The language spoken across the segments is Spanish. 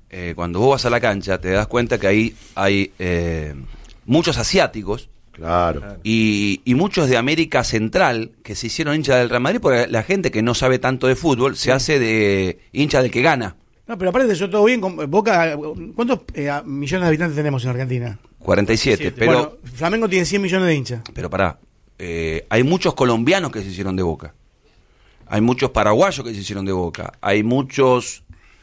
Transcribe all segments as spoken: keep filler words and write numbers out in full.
eh, cuando vos vas a la cancha, te das cuenta que ahí hay eh, muchos asiáticos. Claro. Y, y muchos de América Central que se hicieron hinchas del Real Madrid, porque la gente que no sabe tanto de fútbol se hace de hincha del que gana. No, pero aparte de eso todo bien, con Boca, ¿cuántos eh, millones de habitantes tenemos en Argentina? cuarenta y siete, pero bueno, Flamengo tiene cien millones de hinchas. pero pará, eh, hay muchos colombianos que se hicieron de Boca. Hay muchos paraguayos que se hicieron de Boca. Hay muchos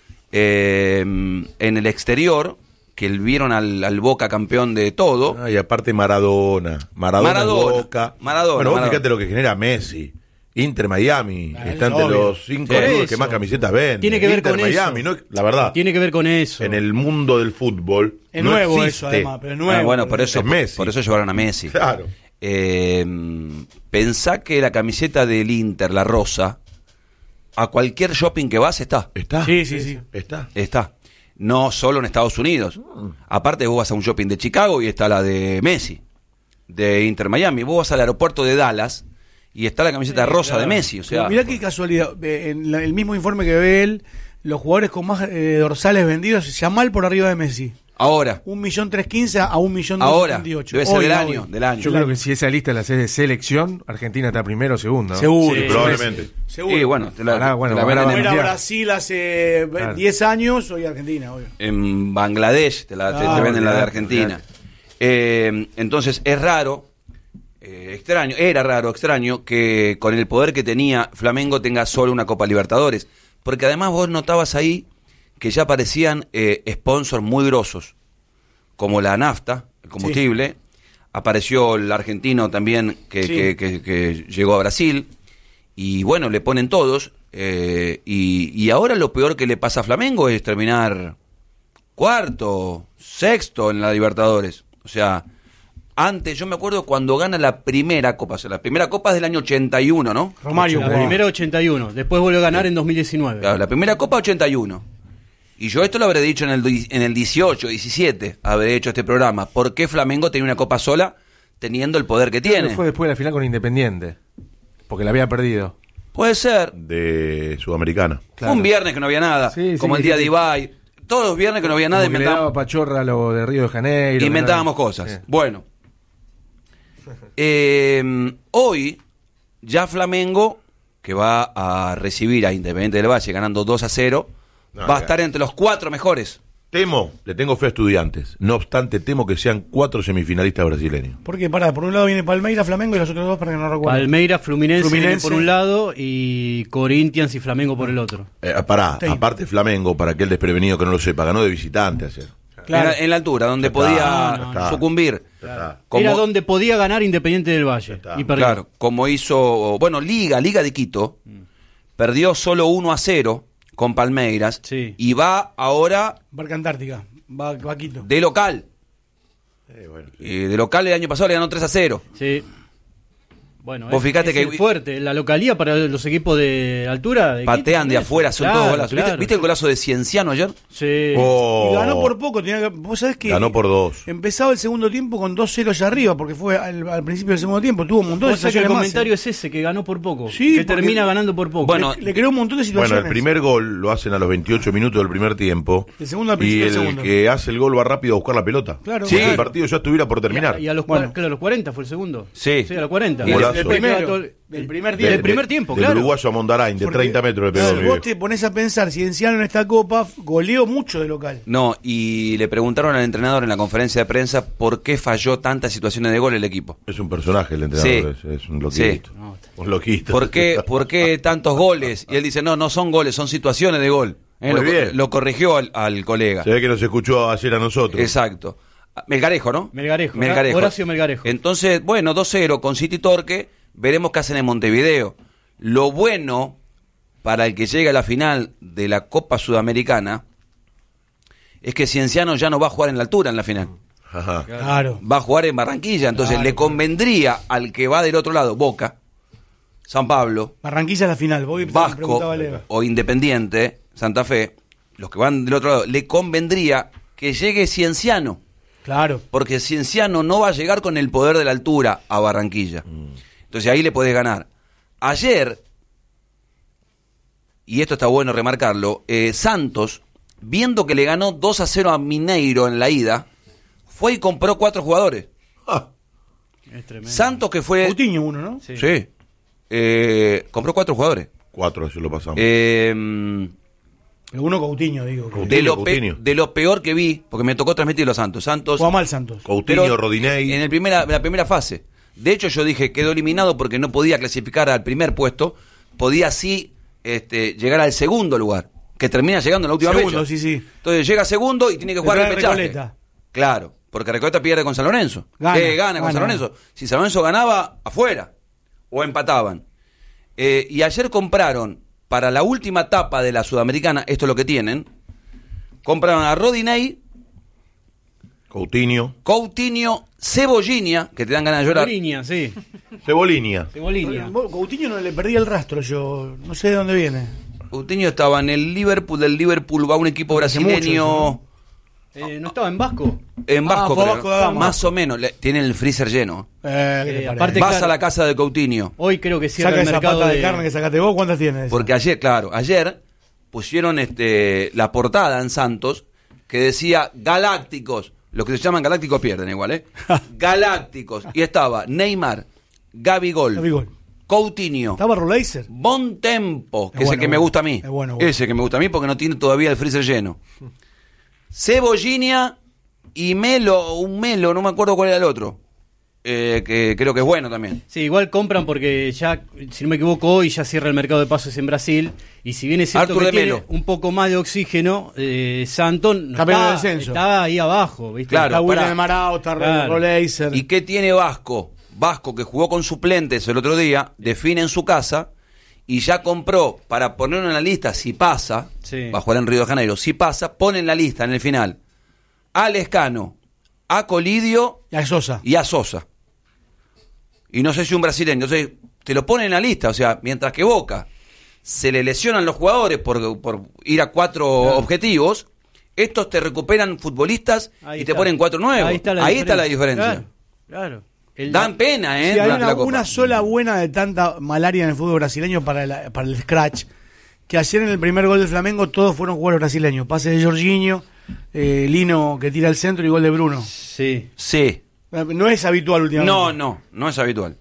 eh, en el exterior que vieron al, al Boca campeón de todo. Ah, y aparte Maradona. Maradona, Maradona, Boca. Maradona, Bueno, vos Maradona. fíjate lo que genera Messi. Inter Miami. Ah, está entre obvio. los cinco Por clubes eso. que más camisetas venden. Tiene que ver Inter con Miami, eso. ¿no? La verdad. Tiene que ver con eso. En el mundo del fútbol. Es no nuevo existe. eso, además, pero es nuevo. Ah, bueno, por eso, Es Messi. por eso llevaron a Messi. Claro. Eh, pensá que la camiseta del Inter, la rosa, a cualquier shopping que vas está. ¿Está? Sí, sí, sí. Está. Está. No solo en Estados Unidos. Aparte vos vas a un shopping de Chicago y está la de Messi, de Inter Miami. Vos vas al aeropuerto de Dallas y está la camiseta Sí, rosa claro. de Messi. O sea, Pero mirá qué casualidad. eh, En la- el mismo informe que ve él, los jugadores con más eh, dorsales vendidos, Yamal por arriba de Messi. ahora, Un millón tres quince a un millón ahora, dos veintiocho. debe ser Hoy, del hoy. año, del año. Yo creo que si esa lista la haces de selección, Argentina está primero o segundo, ¿no? Seguro. Sí, probablemente. Seguro. Y bueno, te la, Ahora, bueno, te la ahora venden va en, Era Mundial. Brasil hace Claro. diez años, hoy Argentina, obvio. en Bangladesh, te, la, te- Ah, te venden la de olvidate, Argentina. Eh, entonces es raro, eh, extraño, era raro, extraño que con el poder que tenía Flamengo tenga solo una Copa Libertadores. Porque además vos notabas ahí que ya aparecían eh, sponsors muy grosos, como la nafta, el combustible. Apareció el argentino también que, Sí. que, que- que llegó a Brasil. Y bueno, le ponen todos. eh, y, y ahora lo peor que le pasa a Flamengo es terminar cuarto, sexto en la Libertadores. O sea, antes, yo me acuerdo cuando gana la primera Copa. O sea, la primera Copa es del año ochenta y uno, ¿no? Romario La jugaba. primera ochenta y uno, después volvió a ganar en dos mil diecinueve. Claro, la primera Copa ochenta y uno. Y yo esto lo habré dicho en el, di- en el dieciocho, diecisiete, habré hecho este programa. ¿Por qué Flamengo tenía una Copa sola teniendo el poder que Creo que tiene? fue después de la final con Independiente, porque la había perdido. Puede ser. De Sudamericana. Claro. Un viernes que no había nada, Sí, sí, como el sí, día sí. de Ibai. Todos los viernes que no había nada, Como que le daba inventábamos, pachorra lo de Río de Janeiro. que inventábamos no- cosas. Sí. Bueno. Eh, hoy, ya Flamengo, que va a recibir a Independiente del Valle ganando dos a cero, No, va a ya. estar entre los cuatro mejores. Temo, le tengo fe a Estudiantes. No obstante, temo que sean cuatro semifinalistas brasileños. Porque, pará, por un lado viene Palmeiras, Flamengo y los otros dos para que no recuerdo. Palmeiras, Fluminense, Fluminense. por un lado y Corinthians y Flamengo por el otro. Eh, pará, Sí. aparte Flamengo, para aquel desprevenido que no lo sepa, ganó de visitante ayer. Claro. En, la, en la altura, donde Ya está, podía ya está. sucumbir. Ya está. Como- Era donde podía ganar Independiente del Valle. está. Y perdió. Claro, como hizo, bueno, Liga, Liga de Quito, perdió solo uno a cero con Palmeiras Sí. y va ahora Barca Antártica, va, va Quito. de local. Eh, bueno, sí. Eh, de local el año pasado le ganó tres a cero. Sí. Bueno, Vos es, fijate es que- el fuerte, la localía para los equipos de altura. De Patean Quito, de eso. afuera, son Claro, todos golazos. ¿Viste, claro. viste el golazo de Cienciano ayer? Sí. Oh. Y ganó por poco, tenía que- vos sabés que Ganó por dos. empezaba el segundo tiempo con dos cero allá arriba, porque fue al, al principio del segundo tiempo, tuvo un montón de O sea que el situaciones más, comentario ¿eh? es ese, que ganó por poco. Sí, que porque- termina ganando por poco. Bueno, le, le creó un montón de Bueno, situaciones. el primer gol lo hacen a los veintiocho minutos del primer tiempo. El segundo al y principio el del segundo. que hace el gol va rápido a buscar la pelota. Claro, Como si claro. el partido ya estuviera por Y a- terminar. Y a, los, Bueno. cua- claro, a los cuarenta fue el segundo. Sí. Sí, a los cuarenta. Y Golazo. Después Del primero, queda todo el- del primer de- tiempo. del primer tiempo, del claro. uruguayo a Mondarain, de Porque, treinta metros le pegó. claro, el vos pibe. te pones a pensar, Cienciano en esta copa goleó mucho de local. No, y le preguntaron al entrenador en la conferencia de prensa por qué falló tantas situaciones de gol el equipo. Es un personaje el entrenador, Sí. es, es un loquito. Sí. Un loquito. ¿Por qué, ¿Por qué tantos goles? Y él dice, no, no son goles, son situaciones de gol. Eh, Muy lo, bien. lo corrigió al, al colega. Se ve que nos escuchó ayer a nosotros. Exacto. Melgarejo, ¿no? Melgarejo, Horacio Melgarejo. Entonces, bueno, dos cero con City Torque, veremos qué hacen en Montevideo. Lo bueno para el que llegue a la final de la Copa Sudamericana es que Cienciano ya no va a jugar en la altura en la final. Ajá. Claro. Va a jugar en Barranquilla, entonces Claro, le convendría al que va del otro lado, Boca, San Pablo, Barranquilla es la final. Vos Vasco preguntaba Leo. o Independiente, Santa Fe, los que van del otro lado, le convendría que llegue Cienciano, Claro. porque Cienciano no va a llegar con el poder de la altura a Barranquilla. Entonces ahí le podés ganar. Ayer, y esto está bueno remarcarlo, eh, Santos viendo que le ganó dos a cero a Mineiro en la ida, fue y compró cuatro jugadores. Ah, Es tremendo. Santos, que fue... Coutinho uno, ¿no? Sí. Sí. Eh, compró cuatro jugadores. cuatro, eso lo pasamos. Eh, Uno Coutinho, digo. que- de, lo pe- Coutinho. de lo peor que vi, porque me tocó transmitirlo a Santos. Santos... Juega mal Santos. Coutinho, pero Rodinei. En el primera, la primera fase. De hecho, yo dije, quedó eliminado porque no podía clasificar al primer puesto. Podía sí este, llegar al segundo lugar, que termina llegando en la última Segundo, fecha. sí, sí. Entonces llega segundo y tiene que jugar el Detrás de pechaje. Recoleta. Claro, porque Recoleta pierde con San Lorenzo. Gana, Eh, gana con gana. San Lorenzo. Si San Lorenzo ganaba, afuera. O empataban. Eh, y ayer compraron, para la última etapa de la Sudamericana, esto es lo que tienen, compraron a Rodinei, Coutinho. Coutinho, Cebolinha, que te dan ganas de llorar. Cebolinha, sí. Cebolinha. Cebolinha. Vos, Coutinho no le perdí el rastro yo. No sé de dónde viene. Coutinho estaba en el Liverpool, del Liverpool va a un equipo Hace brasileño mucho, Eh, ¿No estaba en Vasco? en Vasco, Ah, fue creo. Vasco da Gama. Más o menos, le- tienen el freezer lleno. Eh, ¿qué te Eh, parece? aparte- Vas claro. a la casa de Coutinho, Hoy creo que cierra Saca el esa mercado pata de... de carne que sacaste vos, ¿cuántas tienes? porque ayer, claro, ayer pusieron este la portada en Santos que decía Galácticos, los que se llaman Galácticos pierden igual, ¿eh? Galácticos, y estaba Neymar, Gabigol, Gabigol. Coutinho, Estaba Roleiser. Bontempo, que Es es, bueno, el que me bueno. gusta a mí. Es bueno, bueno. Ese que me gusta a mí porque no tiene todavía el freezer lleno. Cebolinha y Melo, un Melo, no me acuerdo cuál era el otro. Eh, que creo que es bueno también. Sí, igual compran porque ya, si no me equivoco, hoy ya cierra el mercado de pases en Brasil. Y si bien es cierto Arthur que de tiene Melo. un poco más de oxígeno, eh, Santon no Campeón de está, descenso. está ahí abajo, ¿viste? Claro, Está William pará. de Marao, está Claro. Roleiser. ¿Y qué tiene Vasco? Vasco, que jugó con suplentes el otro día, define en su casa y ya compró para ponerlo en la lista si pasa, Sí. va a jugar en Río de Janeiro, si pasa, pone en la lista en el final a Lescano, a Colidio Y a Sosa. y a Sosa. Y no sé si un brasileño, entonces te lo pone en la lista, o sea, mientras que Boca se le lesionan los jugadores por, por ir a cuatro objetivos, estos te recuperan futbolistas Ahí y te está. ponen cuatro nuevos. Ahí está la Ahí diferencia. está la diferencia. Claro, claro. El- Dan pena, ¿eh? Sí, hay durante una, la Copa. una sola buena de tanta malaria en el fútbol brasileño para el, para el scratch, que ayer en el primer gol del Flamengo todos fueron jugadores brasileños. Pase de Jorginho, eh, Lino que tira al centro y gol de Bruno. Sí. Sí. No es habitual últimamente. No, no, no es habitual.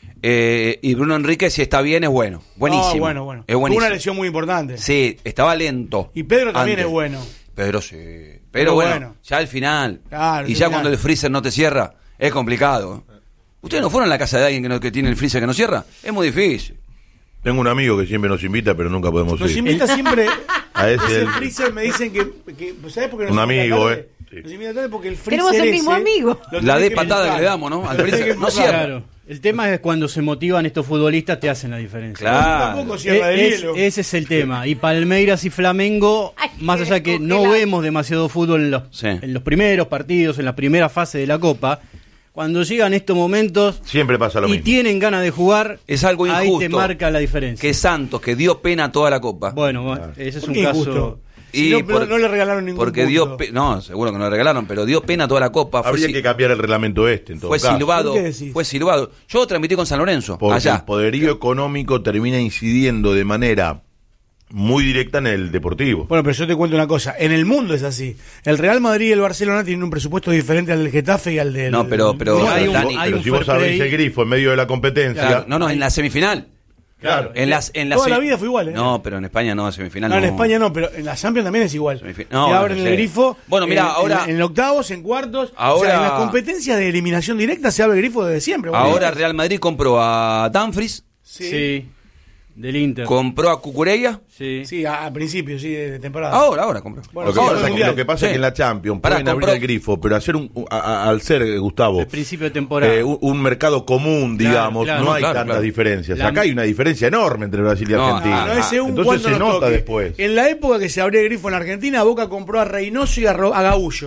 Eh, y Bruno Enrique, si está bien, es bueno. Buenísimo. No, bueno, bueno. Es Tuvo buenísimo. una lesión muy importante. Sí, estaba lento. Y Pedro también Antes. es bueno. Pedro sí. Pero, Pero bueno, bueno. ya al final. Claro, y al ya final. cuando el freezer no te cierra, es complicado. ¿Ustedes no fueron a la casa de alguien que, no- que tiene el freezer que no cierra? Es muy difícil. Tengo un amigo que siempre nos invita, pero nunca podemos Nos ir. invita siempre. A ese ese el- freezer me dicen que. que ¿Sabes por qué nos Un invita amigo, tarde? eh. Sí. Nos invita tarde porque el freezer. Tenemos el mismo ese amigo. lo La tenés de que patada que empujar. le damos, ¿no? Al Lo tenés freezer. que No empujar. cierra. Claro. El tema es cuando se motivan estos futbolistas, te hacen la diferencia. Claro. Tampoco cierra de Eh, es- hielo. ese es el tema. Y Palmeiras y Flamengo, Ay, más allá que no congelado. vemos demasiado fútbol en los, Sí. en los primeros partidos, en la primera fase de la Copa, cuando llegan estos momentos Siempre pasa lo y mismo. tienen ganas de jugar, Es algo ahí injusto. te marca la diferencia. Que Santos, que dio pena a toda la Copa. Bueno, bueno, ese es ¿Por un qué caso. injusto? Y Si no, pero por- no le regalaron ningún Porque punto. dio pe- no, seguro que no le regalaron, pero dio pena a toda la Copa. Fue, Habría si- que cambiar el reglamento este, en todo fue caso. silbado, ¿Por qué decís? fue silbado. Yo transmití con San Lorenzo, Porque allá. el poderío económico termina incidiendo de manera muy directa en el deportivo. Bueno, pero yo te cuento una cosa. En el mundo es así. El Real Madrid y el Barcelona tienen un presupuesto diferente al del Getafe y al del. No, pero- pero- Bueno, hay un- Dani, hay Pero un si vos fair abrís play. el grifo en medio de la competencia, Claro, no, no, en la semifinal. claro. En las, en la Toda se- la vida fue igual, ¿eh? No, pero en España no, semifinal No, no. en España no, pero en la Champions también es igual. Semifin- no, Te abren no el sé. grifo. Bueno, mirá, en- ahora- En, en octavos, en cuartos. Ahora- O sea, en las competencias de eliminación directa se abre el grifo desde siempre. bueno. Ahora Real Madrid compró a Dumfries, Sí. Sí, del Inter. compró a Cucurella. Sí. Sí, a, a principios, sí, de temporada. Ahora, ahora compró. Bueno, Lo que, ahora, pasa, es que- mundial. lo que pasa Sí. es que en la Champions Pará, pueden abrir compró- el grifo, pero hacer un, a- a- al ser, eh, Gustavo, El principio de temporada. eh, un, un mercado común, Claro, digamos, claro, no no, hay claro, tantas claro. diferencias. La- Acá hay una diferencia enorme entre Brasil y No, Argentina. ah, No es según Entonces cuándo se nos nota toque. después. En la época que se abría el grifo en Argentina, Boca compró a Reynoso y a, Ro- a Gaullo.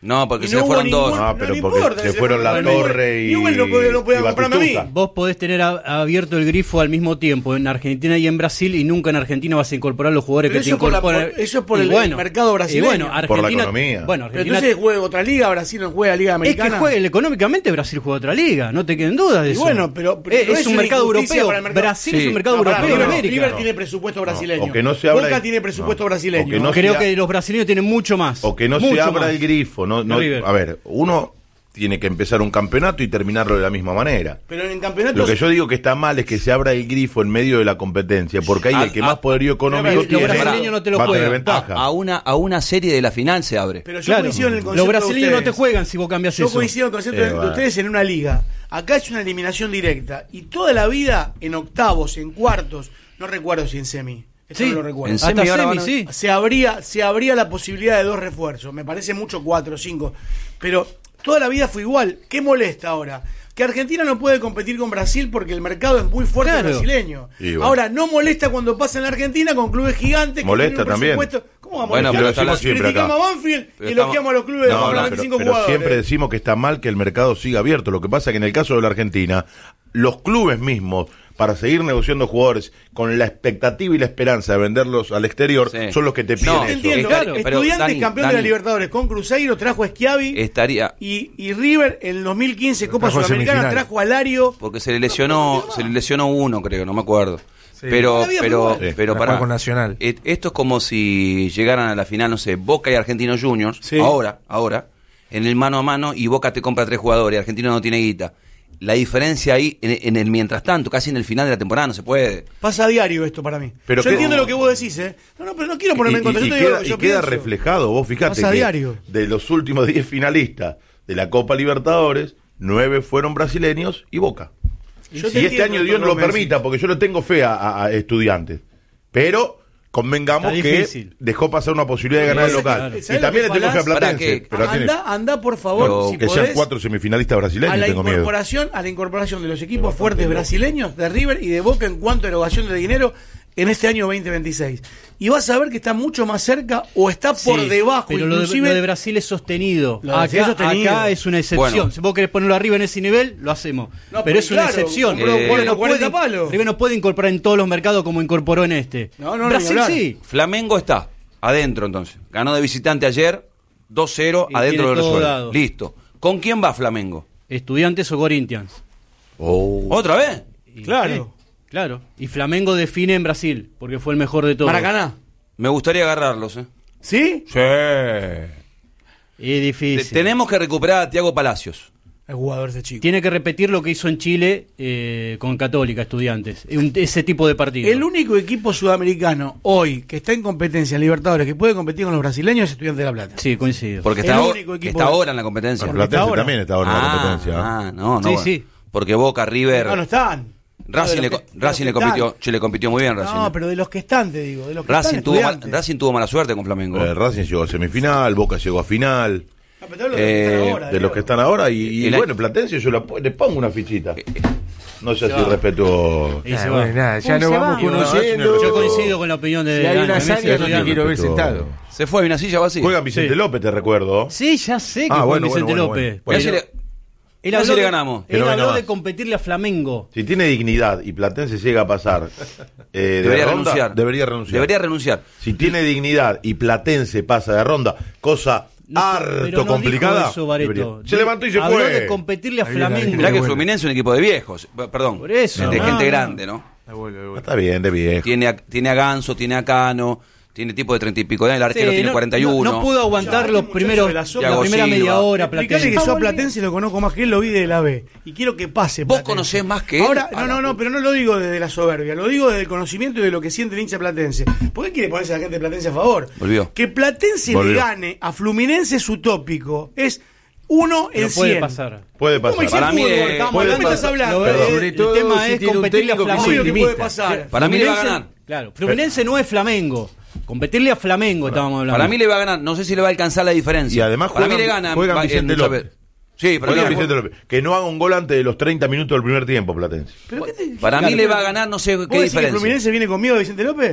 No, porque Y se fueron hubo dos. ningún- No, pero no porque importa, se se fueron fueron La Newell. Torre y, Newell no podía- no podía y comprarme a mí. Batistuta. Vos podés tener a- abierto el grifo al mismo tiempo en Argentina y en Brasil y nunca en Argentina vas a incorporar los jugadores Pero que te eso por la- incorporan. por- eso es por Y el- el mercado brasileño. Y bueno, Por la Argentina, economía. Bueno, Pero Argentina entonces juega otra liga, Brasil no juega Liga es Americana. que juega, económicamente Brasil juega otra liga, no te queden dudas de Y eso. bueno, pero- pero es, no es es un una mercado injusticia europeo. para el mercado. Brasil Sí. es un mercado No, pará, europeo en River, América. River No. tiene presupuesto brasileño. o que no se abra Boca el- tiene presupuesto no. brasileño. O que no Creo sea- que los brasileños tienen mucho más. O que no mucho se abra más. el grifo. No, no, River. a ver, uno tiene que empezar un campeonato y terminarlo de la misma manera. Pero en campeonatos... Lo que yo digo que está mal es que se abra el grifo en medio de la competencia, porque ahí A- el que a- más poderío económico Los tiene brasileños no te lo va a tener juegan. ventaja. A, a una, a una serie de la final se abre. Pero yo Claro. coincido en el concepto Los de brasileños no te ustedes. juegan si vos cambias Yo eso. coincido en el concepto Eh, de, de bueno. ustedes en una liga. Acá es una eliminación directa. Y toda la vida en octavos, en cuartos, no recuerdo si en semi. Esto Sí, no lo recuerdo. en hasta semi ahora semi, van a- sí. Se abría, se abría la posibilidad de dos refuerzos. Me parece mucho cuatro o cinco. Pero toda la vida fue igual. ¿Qué molesta ahora? Que Argentina no puede competir con Brasil porque el mercado es muy fuerte Claro. brasileño. Y bueno. Ahora, no molesta cuando pasa en la Argentina con clubes gigantes. que Molesta tienen un también. presupuesto- ¿Cómo va a Bueno, molestar? pero lo decimos siempre acá. Criticamos a Banfield Pero y estamos- elogiamos a los clubes No, con no, pero, veinticinco pero jugadores. siempre decimos que está mal que el mercado siga abierto. Lo que pasa es que en el caso de la Argentina, los clubes mismos, para seguir negociando jugadores con la expectativa y la esperanza de venderlos al exterior, Sí. son los que te piden No, Te eso. entiendo, Claro, pero Estudiantes Dani, campeón de la Dani. Libertadores con Cruzeiro trajo a Schiavi Estaría. y, y River en el dos mil quince Copa Trajo a Sudamericana semifinales. trajo a Lario. Porque se le lesionó, se le lesionó uno, creo, no me acuerdo. Pero, Todavía pero, fue igual. pero La para juega con Nacional. esto es como si llegaran a la final, no sé, Boca y Argentinos Juniors, Sí. ahora, ahora, en el mano a mano y Boca te compra tres jugadores, Argentino no tiene guita. La diferencia ahí, en, en el mientras tanto, casi en el final de la temporada, no se puede. Pasa a diario esto para mí. Pero yo qué- entiendo lo que vos decís, ¿eh? No, no, pero no quiero ponerme en Y- contra. y, Yo y te digo queda, lo que yo y queda pienso. reflejado, vos fijate Pasa a que diario. de los últimos diez finalistas de la Copa Libertadores, nueve fueron brasileños y Boca. Yo Y te este entiendo año todo Dios no lo lo que permita, porque yo le tengo fe a, a- a estudiantes. Pero convengamos Está que difícil. dejó pasar una posibilidad de ganar el Claro. local. ¿Sabés Y lo también que le tengo fe a falás? Platense. ¿Para qué? Pero tiene- Anda, anda por favor, Pero si que sean podés, cuatro semifinalistas brasileños, a la tengo miedo. incorporación, a la incorporación de los equipos fuertes brasileños de River y de Boca en cuanto a erogación de dinero en este año veinte veintiséis. Y vas a ver que está mucho más cerca o está por Sí, debajo, pero lo de, inclusive. lo de Brasil es sostenido. Lo de Brasil Acá, es sostenido. acá es una excepción. Bueno. Si vos querés ponerlo arriba en ese nivel, lo hacemos. No, pero pero es una claro, excepción. compró Eh, River, no cuarenta puede, palos. River no puede incorporar en todos los mercados como incorporó en este. No, no, no, Brasil ni hablar. sí. Flamengo está adentro entonces. Ganó de visitante ayer, dos cero, Y adentro tiene del todo resuelve. dado. Listo. ¿Con quién va Flamengo? Estudiantes o Corinthians. Oh. ¿Otra vez? Y- Claro. sí, claro. Y Flamengo define en Brasil, porque fue el mejor de todos. Maracaná. Me gustaría agarrarlos, ¿eh? ¿Sí? Sí. Es difícil. Tenemos que recuperar a Tiago Palacios. El jugador ese chico. Tiene que repetir lo que hizo en Chile eh, con Católica, Estudiantes. Un- ese tipo de partido. El único equipo sudamericano hoy que está en competencia en Libertadores que puede competir con los brasileños es Estudiantes de La Plata. Sí, coincido. Porque El está, ahora- único que equipo está de- ahora en la competencia. Bueno, Platense ahora. también está ahora en la Ah, competencia. ah, no, no. Sí, bueno. sí. Porque Boca, River, No, no están. Racing, No, de le, los que- co- Racing de le los que compitió, están. che, le compitió muy bien Racing. No, pero de los que están, te digo. De los que Racing, están, tuvo, mal- Estudiantes. Racing tuvo mala suerte con Flamengo. Eh, Racing llegó a semifinal, Boca llegó a final. No, pero de los que están Eh, ahora, De digo. los que están ahora. Y, y El- bueno, Platense yo la- le pongo una fichita. No sé si respeto. Y se Ah, va. bueno, nada, ya Uy, nos se vamos va. conociendo. Yo coincido con la opinión de Si hay Dani, una a mí se hazaña, me no te olvidan. quiero ver sentado. Se fue, hay una silla vacía. Juega Vicente Sí. López, te recuerdo. Sí, ya sé que Ah, fue bueno, Vicente bueno, bueno, López. bueno. Mirá si pero le- él mirá si habló le de- ganamos. Que Él no venga habló de más. competirle a Flamengo. Si tiene dignidad y Platense llega a pasar eh, de Debería ronda, renunciar. debería renunciar. Debería renunciar. Si tiene dignidad y Platense pasa de ronda, cosa No, harto pero no complicada. dijo eso, Bareto. debería. Se levantó y se Habló fue. de competirle a Ahí viene, ahí Flamengo. Mirá que bueno. Fluminense es un equipo de viejos. P- Perdón. Por eso. De No, gente no. grande, ¿no? Ahí vuelve, ahí vuelve. Está bien, de viejo. Tiene a, tiene a Ganso, tiene a Cano, tiene tipo de treinta y pico de años, el arquero Sí, tiene no- cuarenta y uno. No, no pudo aguantar Ya, los este primeros, muchacho de la la, sombra. primera Thiago media Silva. hora. Explicale Platense. que yo a Platense lo conozco más que él, lo vi de la B. Y quiero que pase. Vos Platense. conocés más que él. Ahora, A no, la no, no, puta. pero no lo digo desde la soberbia, lo digo desde el conocimiento y de lo que siente el hincha platense. ¿Por qué quiere ponerse a la gente de Platense a favor? Volvió. Que Platense Volvió. le gane a Fluminense es utópico. Es uno en Pero puede cien. pasar. Puede ¿Cómo pasar. es Para el mí, fútbol? eh, Estamos puede hablando, ¿qué estás pasar. hablando? Lo- Eh, sobre el todo tema si es tiene un competirle a técnico que Flamengo. obvio que puede optimista. pasar. Para mí le va a Fluminense- ganar. Claro, Fluminense no es Flamengo. Competirle a Flamengo estábamos hablando. Para mí le va a ganar. No sé si le va a alcanzar la diferencia. Y además para mí juegan- le gana. juegan va- en Vicente muchas López. veces. Sí, para mí, Juega le- Vicente López. Que no haga un gol antes de los treinta minutos del primer tiempo, Platense. ¿Pero qué te- para mí claro, le pero- va a ganar, no sé ¿Vos qué decís que diferencia. Fluminense viene con miedo de Vicente López?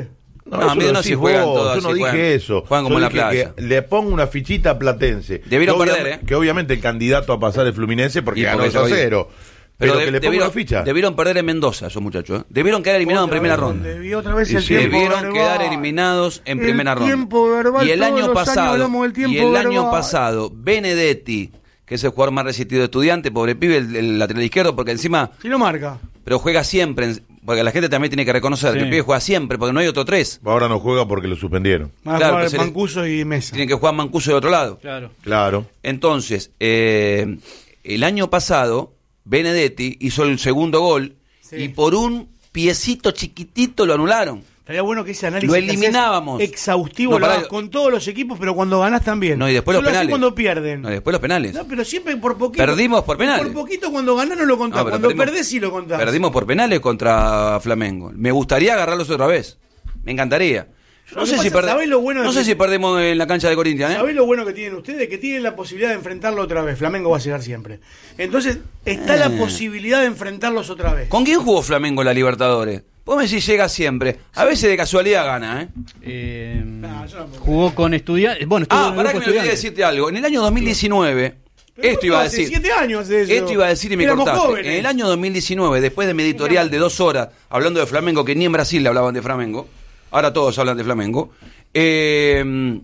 No, No, eso amigo, lo no, decís si juegan vos, todos yo no así, dije juegan- eso. juegan como Yo en la dije playa. que le pongo una fichita a Platense. Debieron que perder, obvia- ¿eh? Que obviamente el candidato a pasar es Fluminense porque Y ganó porque dos a se lo cero. Pero, de- que le ponga debieron, una ficha. debieron perder en Mendoza esos muchachos. ¿eh? Debieron quedar eliminados en Otra primera vez, ronda. debió otra vez Y el sí. tiempo Debieron verbal. quedar eliminados en El primera ronda. tiempo verbal, y el todos año los años pasado, hablamos del tiempo y el año verbal. pasado, Benedetti, que es el jugador más resistido de Estudiante, pobre pibe, el, el lateral izquierdo, porque encima, Si lo marca. pero juega siempre, en- porque la gente también tiene que reconocer Sí. que el pibe juega siempre, porque no hay otro tres. Ahora no juega porque lo suspendieron. Van a Claro, jugar pues se le- Mancuso y Mesa. Tienen que jugar Mancuso del otro lado. Claro. Claro. Entonces, eh, el año pasado, Benedetti hizo el segundo gol Sí. y por un piecito chiquitito lo anularon. Estaría bueno que ese análisis Lo que haces eliminábamos. exhaustivo No, lo pará, hagas con todos los equipos, pero cuando ganás también. No, y después Solo los así penales. cuando pierden. No, después los penales. No, pero siempre por poquito. Perdimos por penales. Por poquito cuando ganás no lo contás. No, pero cuando perdimos- perdés sí lo contás. Perdimos por penales contra Flamengo. Me gustaría agarrarlos otra vez. Me encantaría. Lo No que sé, si, pasa, perde- ¿sabés lo bueno de no que- sé si perdemos en la cancha de Corinthians, ¿eh? ¿Sabés lo bueno que tienen ustedes? Que tienen la posibilidad de enfrentarlo otra vez. Flamengo va a llegar siempre. Entonces, está la Eh. posibilidad de enfrentarlos otra vez. ¿Con quién jugó Flamengo en la Libertadores? Vos me decís llega siempre. A veces de casualidad gana, ¿eh? Eh, No, yo no puedo. jugó con estudiantes. Bueno, estuvo en Ah, el pará que grupo me olvidé de Estudiantes. decirte algo. En el año dos mil diecinueve, Pero esto iba a hace decir. siete años de eso. Esto iba a decir y me Éramos cortaste. jóvenes. En el año dos mil diecinueve, después de mi editorial de dos horas hablando de Flamengo, que ni en Brasil le hablaban de Flamengo, ahora todos hablan de Flamengo, eh,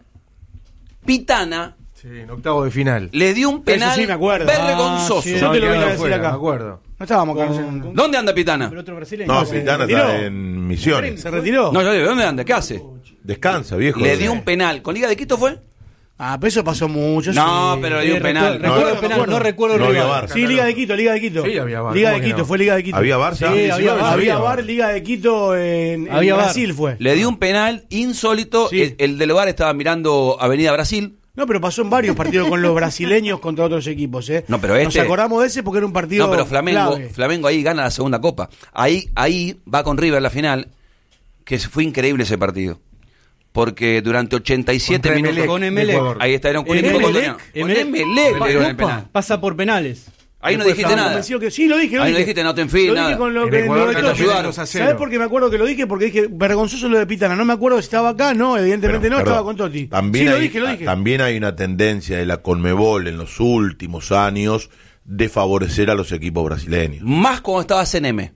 Pitana Sí, en octavo de final. le dio un penal Eso sí me acuerdo. vergonzoso. Ah, sí. Yo te lo quedaron voy a decir fuera, acá. Me acuerdo. No estábamos acá. Con- no sé. ¿Dónde anda Pitana? Pero otro brasileño. No, se Pitana retiró. está en Misiones. ¿Se retiró? No, yo digo, ¿dónde anda? ¿Qué hace? Descansa, viejo. Le dio un penal. ¿Con Liga de Quito fue? Ah, pero eso pasó mucho. No, sí. pero le dio un Eh, penal. recuerdo- Recuerdo No, el penal, no, no recuerdo el no había rival. VAR. Sí, Liga de Quito, Liga de Quito. Sí, había VAR. Liga ¿Cómo de que Quito, no? fue Liga de Quito. ¿Había Barça? Sí, había había, VAR. había VAR, Liga de Quito en, en Había VAR. Brasil fue. Le dio un penal insólito. Sí. El, el del VAR estaba mirando Avenida Brasil. No, pero pasó en varios partidos con los brasileños contra otros equipos, ¿eh? No, pero este- Nos acordamos de ese porque era un partido No, pero Flamengo, clave. Flamengo ahí gana la segunda copa. Ahí, ahí va con River la final, que fue increíble ese partido. Porque durante ochenta y siete Contra minutos. Emelec, Con de Emelec. Ecuador. Ahí está, era un Emelec, Curitiba Emelec, colombiano. Con Emelec. Emelec le dieron el Copa, penal. Pasa por penales. Ahí no Después dijiste estaba nada. convencido que- sí, lo dije, lo Ahí no dije. dijiste, no te en fin, Lo nada. dije con lo En que Ecuador lo de que todo. te ayudaron dos a cero. ¿Sabés por qué me acuerdo que lo dije? Porque dije, vergonzoso lo de Pitana. No me acuerdo si estaba acá, no, evidentemente Pero, no, perdón, estaba con Totti. También, sí, lo hay, dije, lo dije. también hay una tendencia de la Conmebol en los últimos años de favorecer a los equipos brasileños. Más cuando estaba C N M.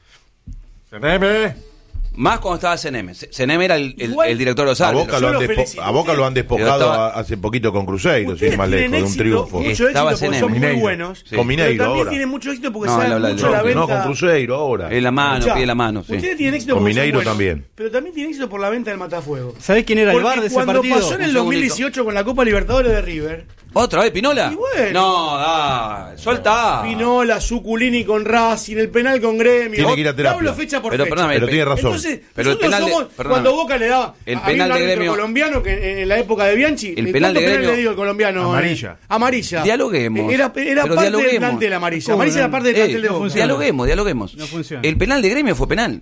Teneme. Más cuando estaba C N M. C N M era el, el- Igual- el director de los A árbitros. Boca, Yo lo lo han, despo- felicito. a Boca lo han despojado Pero estaba- a- hace poquito con Cruzeiro, Ustedes sin más tienen lejos, de un éxito, triunfo. mucho Estaba éxito porque C N M. son muy Mineiro. buenos. Sí. Con Mineiro pero también ahora. tienen mucho éxito porque No, saben habla- habla- mucho la no, venta. No, con Cruzeiro ahora. En la mano, Escuchá, pide la mano. Sí. Ustedes tienen éxito Con porque son Mineiro buenos, también. Pero también tienen éxito por la venta del matafuego. ¿Sabés quién era el Porque VAR de ese cuando partido? pasó en el Un dos segundito. mil dieciocho con la Copa Libertadores de River, ¿Otra vez Pinola? Y bueno. No, da, soltá. Pinola, Suculini con Racing, el penal con Gremio. Tiene que ir a Te terapia. hablo fecha por Pero fecha. perdóname, Pero el pe- tiene razón. Entonces, Pero el nosotros penal de- somos, perdóname. cuando Boca le daba El había penal un de árbitro Gremio- colombiano que en la época de Bianchi, El ¿cuántos penal de penales Gremio- le dio el colombiano? Amarilla. Eh, amarilla. Dialoguemos. Era, era Pero parte del dialoguemos. plantel amarilla. ¿Cómo Amarilla no? era parte del Ey, plantel de no Boca. funciona. dialoguemos, dialoguemos. No funciona. El penal de Gremio fue penal.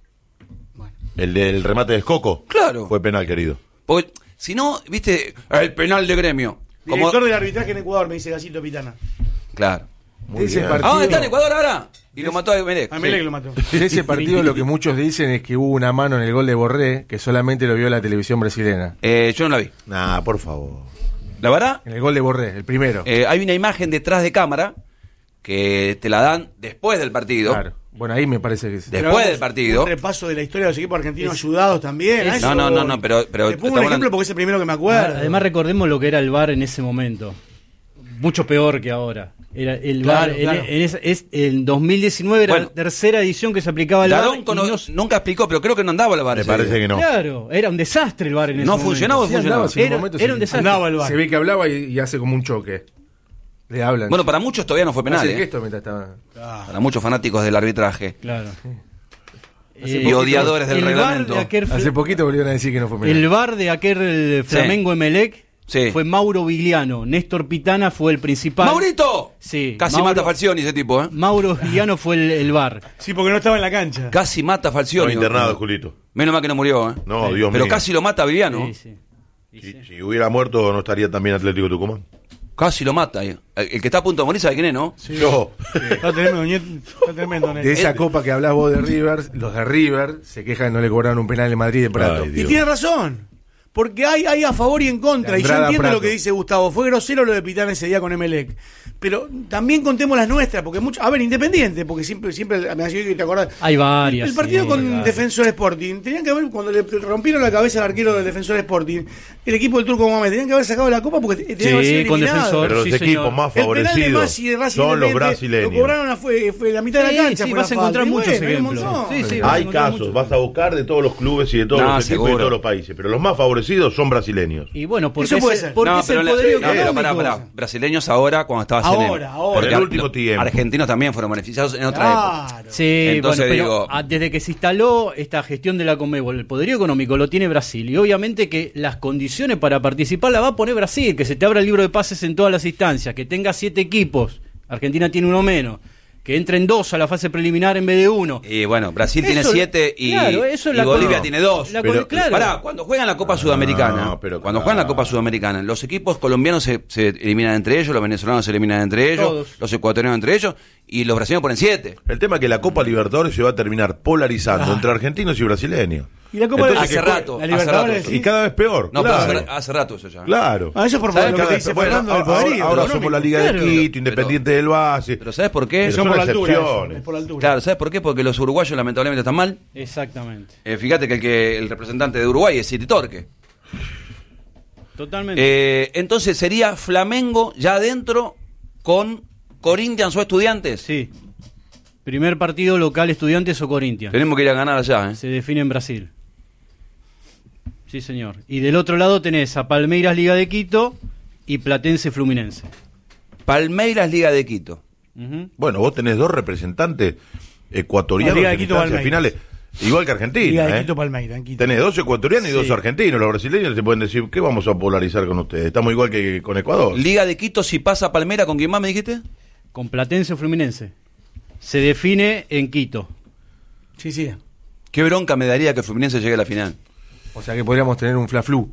El del remate de Escoco. Claro. Fue penal, querido. Porque si no, viste, el penal de Gremio. Como- Director del arbitraje en Ecuador, me dice Gacito Pitana. Claro. Muy Ese bien. partido- ¿A dónde está en Ecuador ahora? Y lo mató a Emelec. A Melec Sí. lo mató. De ese partido lo que muchos dicen es que hubo una mano en el gol de Borré que solamente lo vio la televisión brasileña. Eh, yo no la vi. Nah, por favor. La verdad, En el gol de Borré, el primero. eh, hay una imagen detrás de cámara que te la dan después del partido. Claro. Bueno, ahí me parece que sí. De- Pero Después hagamos del partido. Un repaso de la historia de los equipos argentinos ayudados también. es- a eso No, no, no, voy. no, pero- pero Te pongo estamos un ejemplo hablando- porque es el primero que me acuerdo. Además recordemos lo que era el VAR en ese momento. Mucho peor que ahora. Era el Claro, VAR claro. En, en esa- es, en dos mil diecinueve era Bueno. la tercera edición que se aplicaba el Daronco VAR. y no- no- nunca explicó, pero creo que no andaba el VAR. Me ese parece día. que no. Claro, era un desastre el VAR en ese No momento. funcionaba o Sí, funcionaba. andaba, sí, en un Era- momento era sí. un desastre. Andaba el VAR. Se ve que hablaba y, y hace como un choque. Le hablan. Bueno, para muchos todavía no fue penal. Hace el eh. gesto mientras estaba. Para muchos fanáticos del arbitraje. Claro. Y odiadores del el reglamento. VAR de aquel, Hace poquito volvieron a decir que no fue penal. el VAR de aquel eh, Flamengo Emelec Sí. fue Mauro Vigliano. Néstor Pitana fue el principal. ¡Maurito! Sí, Casi Mauro- mata a Falcioni ese tipo, ¿eh? Mauro Vigliano fue el, el VAR. Sí, porque no estaba en la cancha. Casi mata a No, Falcioni. internado, Julito. Menos mal que no murió, ¿eh? No, Dios Pero mío. casi lo mata a Viliano. Sí, sí. Y Si, sí. si hubiera muerto, no estaría también Atlético Tucumán. Casi lo mata. El, el que está a punto de morir, ¿sabe quién es, no? Sí. Yo. Está tremendo, Ñet, está tremendo, Nete. De esa Eh, copa que hablás vos de River, los de River se quejan que no le cobraron un penal en Madrid de Prato. Ay, Y Dios. tiene razón. Porque hay, hay a favor y en contra. De Y yo Andrada entiendo Prato. lo que dice Gustavo. Fue grosero lo de Pitana ese día con Emelec. Pero también contemos las nuestras. Porque mucho, a ver, Independiente. Porque siempre, siempre me hacía que te acordás. Hay varias. El partido sí, con varias. Defensor Sporting. Tenían que haber, cuando le rompieron la cabeza al arquero del Defensor Sporting, el equipo del Turco Mohamed, tenían que haber sacado la copa porque tenían que haber sido Sí, con eliminados. Defensor. Pero los Sí, equipos señor. más El penal de favorecidos Messi de Racing son los Independiente, brasileños. Lo cobraron a, fue, fue la mitad de la Sí, cancha. sí, fue vas la a encontrar falta. Y muchos bueno, hay un ejemplos. montón. Sí, sí, vas a Hay encontrar casos, muchos. vas a buscar de todos los clubes y de todos No, los equipos y seguro. de todos los países, pero los más favorecidos son brasileños. Y bueno, porque Eso es, puede el- ser. porque No, es pero el la- poderío no, pero económico. pará, pará. Brasileños ahora, cuando estabas en Ahora, el. ahora. porque En el ar- último tiempo. Argentinos también fueron beneficiados en otra época. Claro. Sí, Entonces bueno, pero digo- ah, desde que se instaló esta gestión de la Conmebol, el poderío económico lo tiene Brasil y obviamente que las condiciones para participar la va a poner Brasil, que se te abra el libro de pases en todas las instancias, que tenga siete equipos, Argentina tiene uno menos, que entren dos a la fase preliminar en vez de uno. Y bueno, Brasil Eso- tiene siete y, claro, eso es y la- Bolivia no. tiene dos. La- Pero- claro. Pará, cuando juegan la Copa Sudamericana, No, pero cuando claro. juegan la Copa Sudamericana, los equipos colombianos se, se eliminan entre ellos, los venezolanos se eliminan entre ellos, Todos. los ecuatorianos entre ellos, y los brasileños ponen siete. El tema es que la Copa Libertadores se va a terminar polarizando entre argentinos y brasileños. Y la Copa Entonces, Hace que rato, la hace Libertadores, rato. sí. Y cada vez peor. No, claro. pero hace, hace rato eso ya. Claro. Ah, eso es por ¿Sabes? lo que Cada te vez- dice bueno, Fernando del ahora, poderío. ahora económico. somos la Liga Claro. de Quito, Independiente del Valle. Pero ¿sabes por qué? Pero Son son por la altura. eso, excepciones. es por la altura. Claro, ¿sabes por qué? Porque los uruguayos lamentablemente están mal. Exactamente. Eh, fíjate que el, que el representante de Uruguay es City Torque. Totalmente. Eh, entonces sería Flamengo ya adentro con Corinthians o Estudiantes. Sí. Primer partido local, Estudiantes o Corinthians. Tenemos que ir a ganar allá, ¿eh? Se define en Brasil. Sí, señor. Y del otro lado tenés a Palmeiras Liga de Quito y Platense Fluminense. Palmeiras Liga de Quito. Ujú. Bueno, vos tenés dos representantes ecuatorianos La Liga de en Quito, instancias Palmeiras. finales, igual que Argentina. Liga de ¿eh? Quito, Palmeiras, en Quito. Tenés dos ecuatorianos y dos Sí. argentinos. Los brasileños se pueden decir, ¿qué vamos a polarizar con ustedes? Estamos igual que con Ecuador. Liga de Quito, si pasa Palmeiras, ¿con quién más me dijiste? Con Platense Fluminense. Se define en Quito. Sí, sí. Qué bronca me daría que Fluminense llegue a la final. O sea que podríamos tener un fla-flu.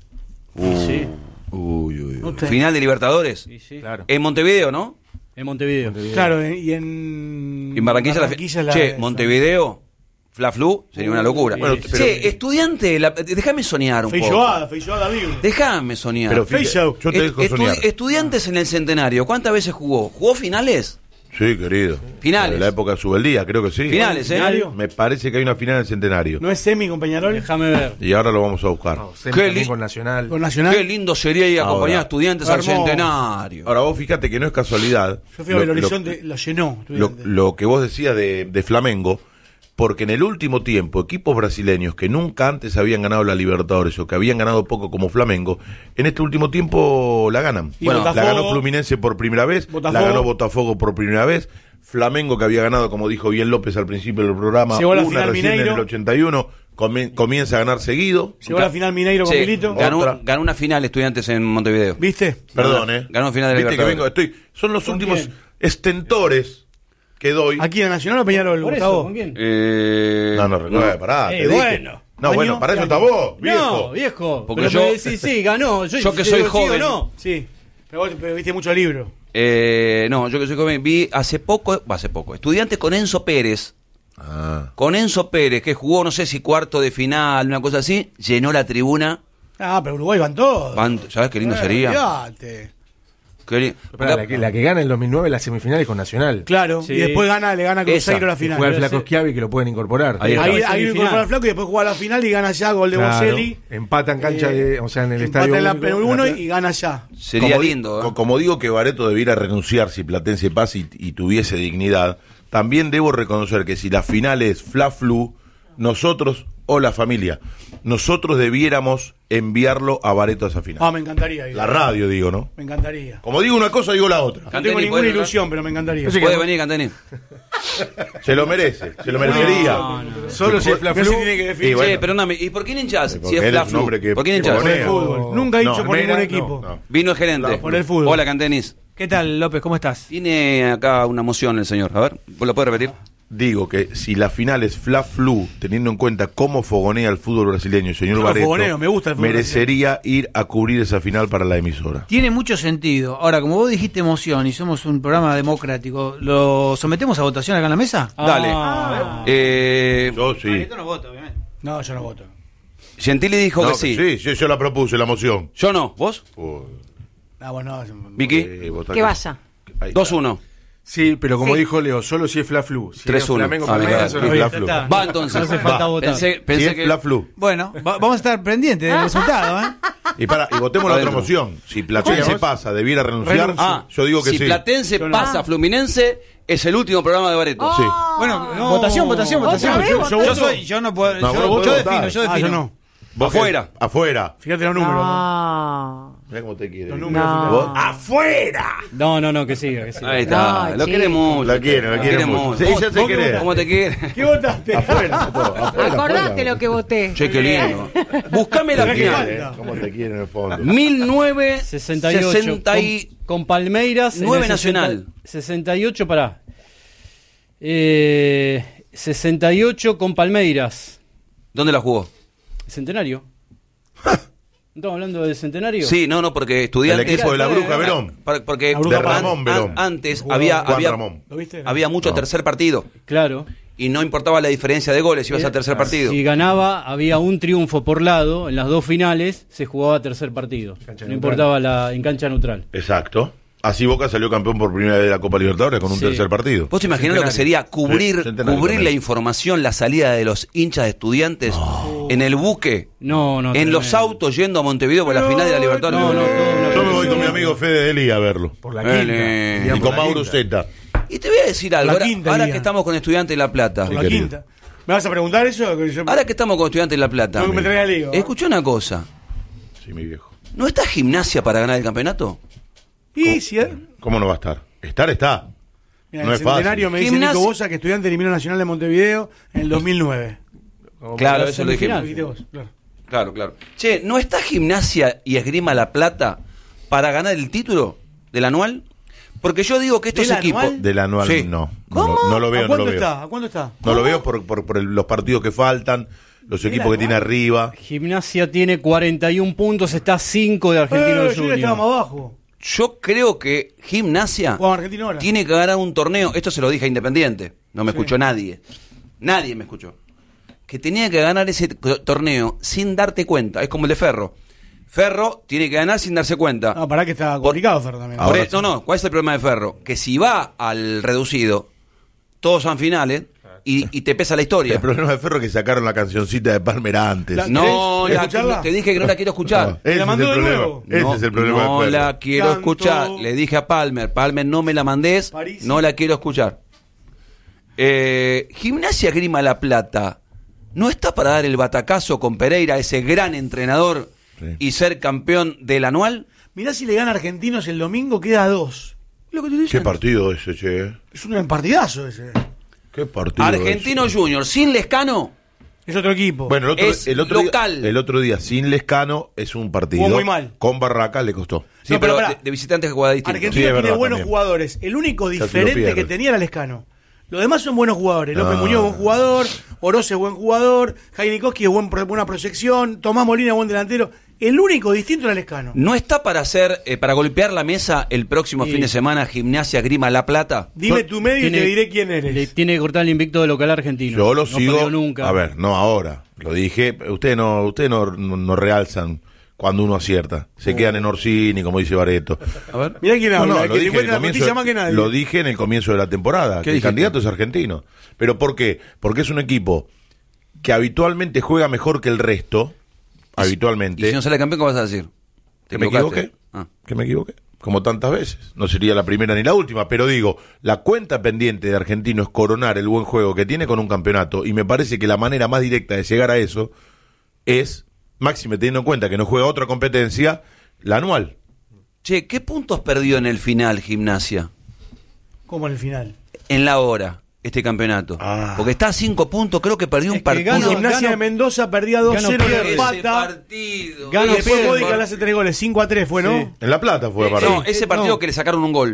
Sí. Uy, uy, uy. No te- Final de Libertadores. Sí, sí. Claro. En Montevideo, ¿no? En Montevideo. Claro, eh, y en. En Barranquilla, la fi- Barranquilla la- Che, Montevideo, Fla-Flu, sería una locura. Bueno, pero- che, estudiante, la- déjame soñar un poco. Feijoada, feijoada libre. Déjame soñar. Pero fíjate, Face-out. yo te dejo Estu- soñar. Estudiantes en el centenario, ¿cuántas veces jugó? ¿Jugó finales? Sí, querido. Finales. De la época de Subeldía, creo que sí. Finales, ¿eh? Centenario. Me parece que hay una final del centenario. ¿No es semi con Peñarol? Déjame ver. Y ahora lo vamos a buscar. No, Semi Qué también li- con Nacional. Con Nacional. Qué lindo sería ir a acompañar a Ahora. estudiantes al Hermoso. centenario. Ahora vos fíjate que no es casualidad. Yo fui a lo- Belo lo- Horizonte, lo, llenó. lo, lo que vos decías de, de Flamengo, porque en el último tiempo equipos brasileños que nunca antes habían ganado la Libertadores o que habían ganado poco como Flamengo, en este último tiempo la ganan. Y Bueno, la Botafogo. ganó Fluminense por primera vez, Botafogo. la ganó Botafogo por primera vez, Flamengo que había ganado, como dijo bien López al principio del programa, Llegó a la una final recién en Mineiro. el ochenta y uno, comien- comienza a ganar seguido. Llegó a la final Mineiro con Sí, Milito. ganó, Otra. ganó una final estudiantes en Montevideo. ¿Viste? Perdón, eh. Ganó final de Viste que vengo, Libertadores. estoy, son los ¿Con últimos quién? estentores que doy. ¿Aquí en Nacional o Peñarol, Por eso, Gustavo? ¿con quién? Eh, No, no, recuerda, pará. Eh, te dije. bueno. No, Año, bueno, para eso año. está vos, viejo. No, viejo. Porque Pero yo- me decís, sí, ganó. Yo, yo que te soy digo, sí o joven. no. Sí. Pero, vos- pero viste mucho libro. Eh, no, yo que soy joven, vi hace poco, hace poco, estudiantes con Enzo Pérez, Ah. con Enzo Pérez, que jugó, no sé si cuarto de final, una cosa así, llenó la tribuna. Ah, pero Uruguay van todos. Van- ¿Sabes qué lindo Eh, sería? olvidate. Qué li- Pará, la, que, la que gana en dos mil nueve las semifinales con Nacional. Claro, Sí. y después gana, le gana a Cruzeiro Esa. la Y final. juega el Pero Flaco ese- Schiavi que lo pueden incorporar. Ahí está. Ahí, Semifinal. ahí incorpora al Flaco y después juega la final y gana ya gol de Claro. Bocelli. Empata en cancha Eh, de, o sea, en el empata estadio en la único. P uno y gana ya. Sería Como di- lindo. ¿eh? co- Como digo que Bareto debiera renunciar si Platense pasa y, y tuviese dignidad, también debo reconocer que si la final es Fla-Flu, nosotros o la familia, nosotros debiéramos enviarlo a Bareto a esa final. Ah, me encantaría. La radio, digo, ¿no? Me encantaría. Como digo una cosa, digo la otra. No Canteni, tengo ninguna ¿puede ilusión, pero me encantaría. Puede venir, Canteni. Se lo merece, se lo merecería. No, no. Solo si es Messi Fla-Flu. tiene que definir. Y bueno. Che, perdóname, ¿y por quién hinchás? Porque Si es él es Fla un Flu. hombre que- ¿Por quién que hinchás? Por el Bonea. fútbol. Nunca he No, dicho por Mera, ningún no, equipo. no. Vino el gerente. Por el fútbol. Hola, Cantenis. ¿Qué tal, López? ¿Cómo estás? Tiene acá una moción el señor. A ver, ¿vos lo puede repetir? digo que si la final es Fla-Flu, teniendo en cuenta cómo fogonea el fútbol brasileño, el señor Yo Barreto, fogoneo, me gusta el fútbol merecería ir a cubrir esa final para la emisora. Tiene mucho sentido. Ahora, como vos dijiste emoción y somos un programa democrático, ¿lo sometemos a votación acá en la mesa? Dale. Ah. Eh, Yo sí. no vota, obviamente. No, yo no voto. Gentili dijo No, que sí. sí, yo, yo la propuse, la moción. Yo no. ¿Vos? Uy, Ah, bueno, Vicky. eh, vota Que vaya. Ahí está. dos uno. Sí, pero como Sí. dijo Leo, solo si es Fla-Flu. Si tres uno. es Flamengo, Ah, Palmeiras, claro. solo Sí, es Fla-Flu. Está. Va entonces. No hace falta Va. votar. Pensé, Si pensé es que... Fla-Flu. Bueno, va- vamos a estar pendientes del resultado, ¿eh? Y, para, y votemos la otra Adentro. moción. Si Platense pasa, debiera renunciar, Ah, yo digo que si sí. Platense pasa a Fluminense, es el último programa de Barreto. Sí. Bueno, No. votación, votación, votación. ¿Otra vez Yo, votación? yo soy, yo no puedo, No, yo, vos yo podés defino, votar. yo Ah, defino. yo no. Vos que- Afuera. Afuera. Fíjate los números. No. Mirá cómo te quiere. Los números, No. ¿Vos? ¡Afuera! No, no, no, que siga, que siga. Ahí está. No, lo chico. quiere mucho. La quiere, la quiere mucho. Sí, ella se ¿Vos qué quiere. votás? ¿Cómo te quiere? ¿Qué votaste? Afuera, todo, afuera, Acordate afuera. lo que voté. Che, qué lindo. Buscame la Mirá qué final. falta. ¿Cómo te quiere en el fondo? mil novecientos sesenta y ocho. sesenta y... Con, con Palmeiras. en el nueve sesenta Nacional. sesenta y ocho, pará. Eh, sesenta y ocho con Palmeiras. ¿Dónde la jugó? Centenario. ¿No estamos hablando del Centenario? Sí, no, no, porque estudiantes... El equipo de la Bruja Verón. Para- Porque La Bruja De Ramón Verón. antes Jugó había, Juan había, Ramón. ¿Lo viste? había mucho No. tercer partido Claro. y no importaba la diferencia de goles, ibas a tercer partido. Si ganaba, había un triunfo por lado. En las dos finales se jugaba tercer partido. Cancha no neutral. importaba la en cancha neutral. Exacto. Así Boca salió campeón por primera vez de la Copa Libertadores con un Sí. tercer partido. ¿Vos te imaginás lo que sería cubrir, Sí, centenario cubrir la también. información, la salida de los hinchas de estudiantes en el buque, No, no. en los tremendo. autos yendo a Montevideo por la final de la Libertadores? No, no, todo una Yo me voy con mi amigo Fede Deli a verlo. Por la Dale. quinta. Y Iría por con la Mauro quinta. Zeta. Y te voy a decir algo, La ahora, quinta ahora iría. que estamos con Estudiantes de La Plata, Por la querido. quinta. ¿Me vas a preguntar eso? Que yo- ahora que estamos con Estudiantes de La Plata, No, que me traiga el higo, ¿eh? escuché una cosa, Sí, mi viejo. ¿no está Gimnasia para ganar el campeonato? Y si eh, ¿Cómo no va a estar? Estar está. mira, No el es fácil. centenario me dice Gimnasia- Nico Bosa que Estudiante eliminó Nacional de Montevideo en el dos mil nueve. Como Claro, para eso lo dijimos. Lo dijiste vos, claro. Claro, claro. Che, ¿no está Gimnasia y Esgrima La Plata para ganar el título del anual? Porque yo digo que estos ¿Del equipos... anual? Del anual Sí. no. ¿Cómo? No, lo- no lo veo, ¿A no cuánto lo veo. está? ¿A cuánto está? No lo veo por, por, por el- los partidos que faltan, los equipos que tiene arriba. Gimnasia tiene cuarenta y un puntos, está a cinco de Argentino Eh, yo ya estaba más Junior. abajo. Yo creo que Gimnasia Jugaba Argentino ahora. tiene que ganar un torneo. Esto se lo dije a Independiente. No me Sí. escuchó nadie. Nadie me escuchó. Que tenía que ganar ese t- torneo sin darte cuenta. Es como el de Ferro. Ferro tiene que ganar sin darse cuenta. No, pará que está complicado, Fer, también. Por Ahora eso, no, no. ¿Cuál es el problema de Ferro? Que si va al reducido, todos son finales y, y te pesa la historia. El problema de Ferro es que sacaron la cancioncita de Palmer antes. La- No, ¿Querés la- escucharla? te dije que no la quiero escuchar. No, ese la es mandó el de problema. nuevo. Ese no, es el problema no de Ferro. la quiero Canto. escuchar. Le dije a Palmer, Palmer, no me la mandés, París. no la quiero escuchar. Eh, Gimnasia Grima La Plata, ¿no está para dar el batacazo con Pereira, ese gran entrenador, Sí. y ser campeón del anual? Mirá si le gana a Argentinos el domingo, queda a dos. Lo que te estoy ¿Qué diciendo. partido ese, che? Es un partidazo ese. ¿Qué partido Argentino ese? Junior, sin Lescano, Es otro equipo. Bueno, el otro, Es el otro local. Día, el otro día sin Lescano es un partido. Jugó muy mal. Con Barraca le costó. sí, No, pero, pero pará. de, de visitantes jugada distinto. Argentina Sí, es tiene verdad, buenos también. jugadores. El único Ya se lo diferente pierde. que tenía era Lescano. Los demás son buenos jugadores. López Ah. Muñoz, buen jugador. Oroz es buen jugador. Jainikowski es buen, buena proyección. Tomás Molina, buen delantero. El único distinto era Lescano. ¿No está para hacer, eh, para golpear la mesa el próximo Sí. fin de semana Gimnasia Grima La Plata? Dime tu medio Tiene- y te diré quién eres. Le tiene que cortar el invicto de local argentino. Yo lo no sigo. perdió nunca. A ver, no ahora. Lo dije. Ustedes no, ustedes no, no, no realzan cuando uno acierta. Se quedan en Orsini, como dice Bareto. A ver. Mirá quién No, habla. no, que lo te dije, en cuenta el la comienzo, noticia más que nadie. lo dije en el comienzo de la temporada, que el dijiste? candidato es argentino. ¿Pero por qué? Porque es un equipo que habitualmente juega mejor que el resto, habitualmente. Y si no sale campeón, ¿qué vas a decir? ¿Que me equivocaste? equivoqué? Ah. ¿Que me equivoqué? Como tantas veces. No sería la primera ni la última, pero digo, la cuenta pendiente de Argentino es coronar el buen juego que tiene con un campeonato, y me parece que la manera más directa de llegar a eso es, máxime teniendo en cuenta que no juega otra competencia, la anual. Che, ¿qué puntos perdió en el final Gimnasia? Como en el final. En la hora, este campeonato. Ah. Porque está a cinco puntos, creo que perdió Es un que partido. gana- Gimnasia gano- de Mendoza perdía dos cero gano en pierde. Ese empata. partido. Gano Y después pierde. Modica le hace tres goles. cinco a tres fue, ¿no? Sí. En La Plata fue Eh, para no, mí. ese partido no. que le sacaron un gol.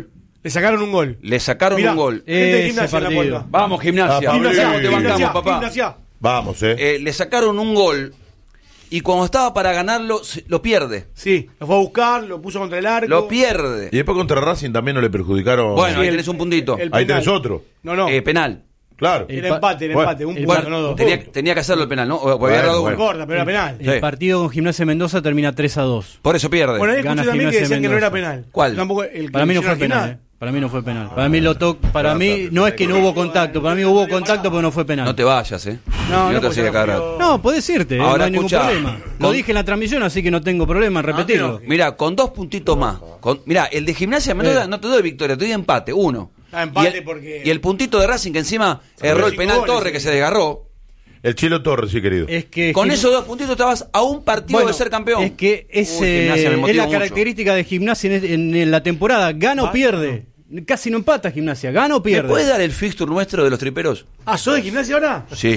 Le sacaron un gol. Le sacaron Mirá, un gol. gente de Ese Gimnasia en la partido. puerta. Vamos, Gimnasia. Ah, Gimnasia, Pablo, te bancamos, Gimnasia, papá. Gimnasia. Vamos, eh. Eh, le sacaron un gol y cuando estaba para ganarlo, se- lo pierde. Sí, lo fue a buscar, lo puso contra el arco. Lo pierde. Y después contra Racing también no le perjudicaron. Bueno, Sí, ahí el- tenés un puntito. el Ahí penal. tenés otro. No, no. Eh, penal. Claro. El Era pa- empate, era bueno, empate. Un el punto, par- no dos. Tenía, tenía que hacerlo el penal, ¿no? O, o había Bueno, dado bueno. gol. Corta, pero era penal. Sí. El partido con Gimnasia Mendoza termina tres a dos. Por eso pierde. Bueno, ahí Gana escuché también que Gimnasia decían que no era Mendoza. penal. ¿Cuál? Tampoco el que Para mí no fue hicieron al penal, final. ¿eh? Para mí no fue penal. Para mí lo to para mí no es que no hubo contacto, para mí hubo contacto pero no fue penal. No te vayas, ¿eh? No, Y no, te porque sigue no cada fue- rato. No, podés irte, ¿eh? Ahora, no hay ningún escuchá, problema. Lo con- dije en la transmisión, así que no tengo problema en repetirlo. Mira, con dos puntitos más. Con, mira, el de Gimnasia Mendoza Eh. no te doy victoria, te doy empate, uno. Ah, empate y el, porque- y el puntito de Racing que encima erró el cinco penal goles, Torre sí. que se desgarró. El Chelo Torres, sí, querido. Es que Con Gim- esos dos puntitos estabas a un partido Bueno, de ser campeón. Es que es, Uy, eh, Gimnasia me es motiva la mucho. característica de Gimnasia en, en- en la temporada. Gana o pierde. Casi no empata Gimnasia. Gana o ¿Me pierde. puedes dar el fixture nuestro de los triperos? Ah, ¿sos de Gimnasia ahora? Sí.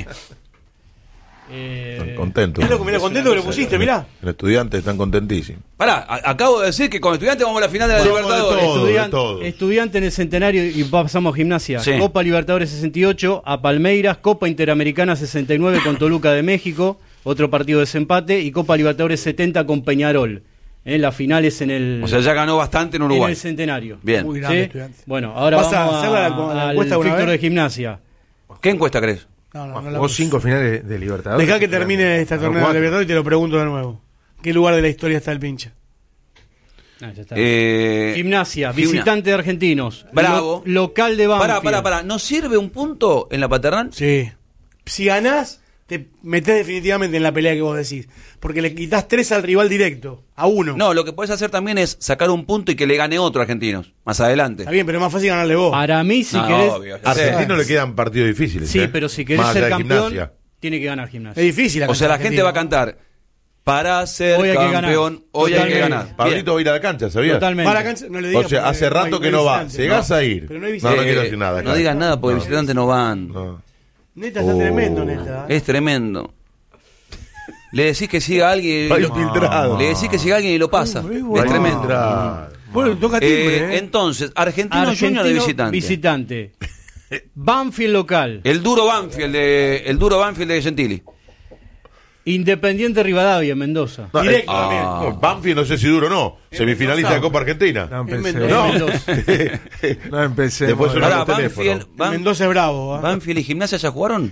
Eh, Están contentos. Es loco, mirá, contento que lo pusiste, mirá. Los estudiantes están contentísimos. Pará, a- acabo de decir que con estudiantes vamos a la final de la Vamos de Libertadores. todo. Estudian- todo. Estudiante en el centenario y pasamos a Gimnasia. Sí. Copa Libertadores sesenta y ocho a Palmeiras, Copa Interamericana sesenta y nueve con Toluca de México, otro partido de desempate, y Copa Libertadores setenta con Peñarol. En las finales en el, O sea, ya ganó bastante en en Uruguay. el centenario. Bien. Muy grande, ¿Sí? Estudiantes. Bueno, ahora ¿Vas a vamos hacer la- a- la al encuesta alguna Víctor vez? de Gimnasia. ¿Qué encuesta crees? No, no, no la Jugó puse. cinco finales de Libertadores. Dejá que termine esta No, torneo de cuatro. Libertadores y te lo pregunto de nuevo. ¿En qué lugar de la historia está el pincha? Ah, ya está. Eh, Gimnasia, Gimna- visitante de Argentinos. Bravo. Lo- local de Banfield. Pará, pará, pará. ¿Nos sirve un punto en la paternal? Sí. Si ganás, te metés definitivamente en la pelea que vos decís. Porque le quitas tres al rival directo, a uno. No, lo que podés hacer también es sacar un punto y que le gane otro a Argentinos. Más adelante. Está bien, pero es más fácil ganarle vos. Para mí, si No, querés. obvio. A Argentino Sí. le quedan partidos difíciles. Sí, ¿eh? pero si querés Más ser allá de campeón, Gimnasia. tiene que ganar Gimnasia. Es difícil. O sea, la gente va a cantar. cantar. Para ser Hoy hay que ganar. campeón, hoy hay que Totalmente. ganar. Pablito va a ir a la cancha, ¿sabías? Totalmente. Va a la cancha, no le digas O sea, porque hace rato hay- que no no hay va. visitante. Llegás a ir. Pero no hay No, no visitante. quiero Eh, decir nada. No acá. digan nada porque No. visitantes no van. No. Neta, está Oh. tremendo, neta. Es tremendo. Le decís que siga alguien. Hay y lo- filtrado. Le decís que siga alguien y lo pasa. Uh, es es bueno. tremendo. Entra. Bueno, toca timbre, Eh, ¿eh? entonces, Argentino, Argentino Junior de visitante. visitante. Banfield local. El duro Banfield de, el duro Banfield de Gentili. Independiente Rivadavia, Mendoza. No, Directo eh, también. Ah. no, Banfield no sé si duro o no. Semifinalista de Copa Argentina. No En empecé. Mendoza. No. No empecé. Después Bueno, una- Ahora, por teléfono. Banfield, Ban- Mendoza es bravo. ¿eh? Banfield y Gimnasia ya jugaron.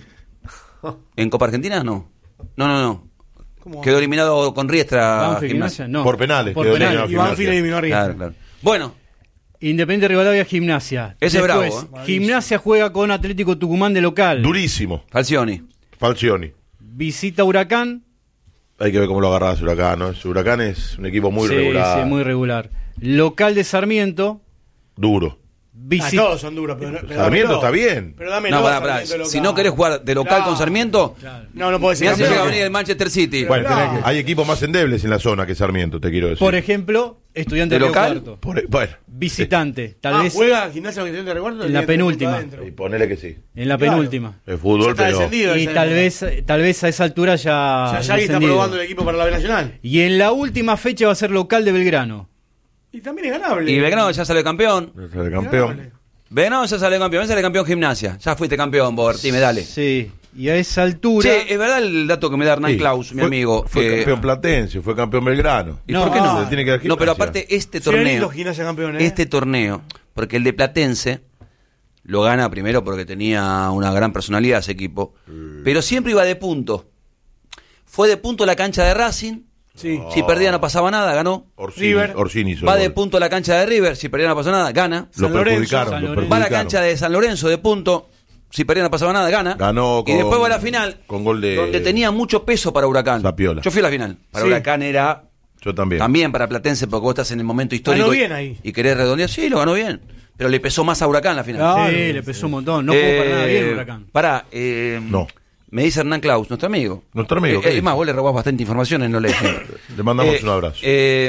¿En Copa Argentina? No. No, no, no. ¿Cómo? Quedó eliminado con Riestra. Banfield, Gimnasia. Gimnasia, no. Por penales, Por quedó penales. eliminado. Y Banfield eliminó a Riestra. Claro, claro. Bueno, Independiente Rivadavia, Gimnasia. Ese es Después, bravo, ¿eh? Gimnasia juega con Atlético Tucumán de local. Durísimo. Falcioni. Falcioni. Visita Huracán. Hay que ver cómo lo agarraba Huracán, ¿no? Ese Huracán es un equipo muy sí, regular. sí, muy regular. Local de Sarmiento. Duro. Ah, Visita. todos son duros, pero, pero Sarmiento dámelo. está bien. Pero dámelo, No, pará, pará. Sarmiento local. Si no querés jugar de local Claro. con Sarmiento, No, no puede ser. mirá si llega a campeón. venir el Manchester City. Bueno, no. tenés que- hay equipos más endebles en la zona que Sarmiento, te quiero decir. Por ejemplo, Estudiante ¿De Río local? Cuarto. Por- bueno, Visitante. Tal Ah, vez ¿juega Gimnasia con Estudiantes de Recuerdo? En la penúltima. y ponele que sí. en la Claro. penúltima. El fútbol, Ya está pero. descendido. Y esa tal época. vez, tal vez a esa altura ya. O sea, ya alguien está descendido. probando el equipo para la B Nacional. Y en la última fecha va a ser local de Belgrano. Y también es ganable. Y Belgrano ya salió campeón. Es el campeón. Belgrano ya salió campeón. Sale campeón Gimnasia. Ya fuiste campeón, Bortime, dale. Sí. Y a esa altura. Che, es verdad el dato que me da Hernán Sí. Klaus, mi Fue- amigo. Fue eh, campeón Platense, fue campeón Belgrano. ¿Y No, por qué no? Se tiene que dar No, pero Gimnasia. aparte este Sería lindo torneo, Gimnasia campeón, ¿eh? este torneo, porque el de Platense lo gana primero porque tenía una gran personalidad ese equipo, pero siempre iba de punto. Fue de punto a la cancha de Racing, Sí. si perdía no pasaba nada, ganó. Orsini, River. Orsini hizo Va el de gol. punto a la cancha de River, si perdía no pasaba nada, gana. Lo San Lorenzo, perjudicaron, San lo Lorenzo. Va a la perjudicaron. cancha de San Lorenzo de punto, si perdía no pasaba nada, gana. Ganó y con- después va a la final, con gol de- donde tenía mucho peso para Huracán. Zapiola. Yo fui a la final. Para Sí. Huracán era Yo también. también para Platense, porque vos estás en el momento histórico. Ganó y- bien ahí. Y querés redondear. Sí, lo ganó bien. Pero le pesó más a Huracán la final. Claro. Sí, le pesó un montón. No jugó para nada bien Huracán. Pará, eh, No. me dice Hernán Klaus, nuestro amigo. Nuestro amigo, Eh, ¿qué es dice? más, vos le robás bastante información en no le Le mandamos un abrazo. eh,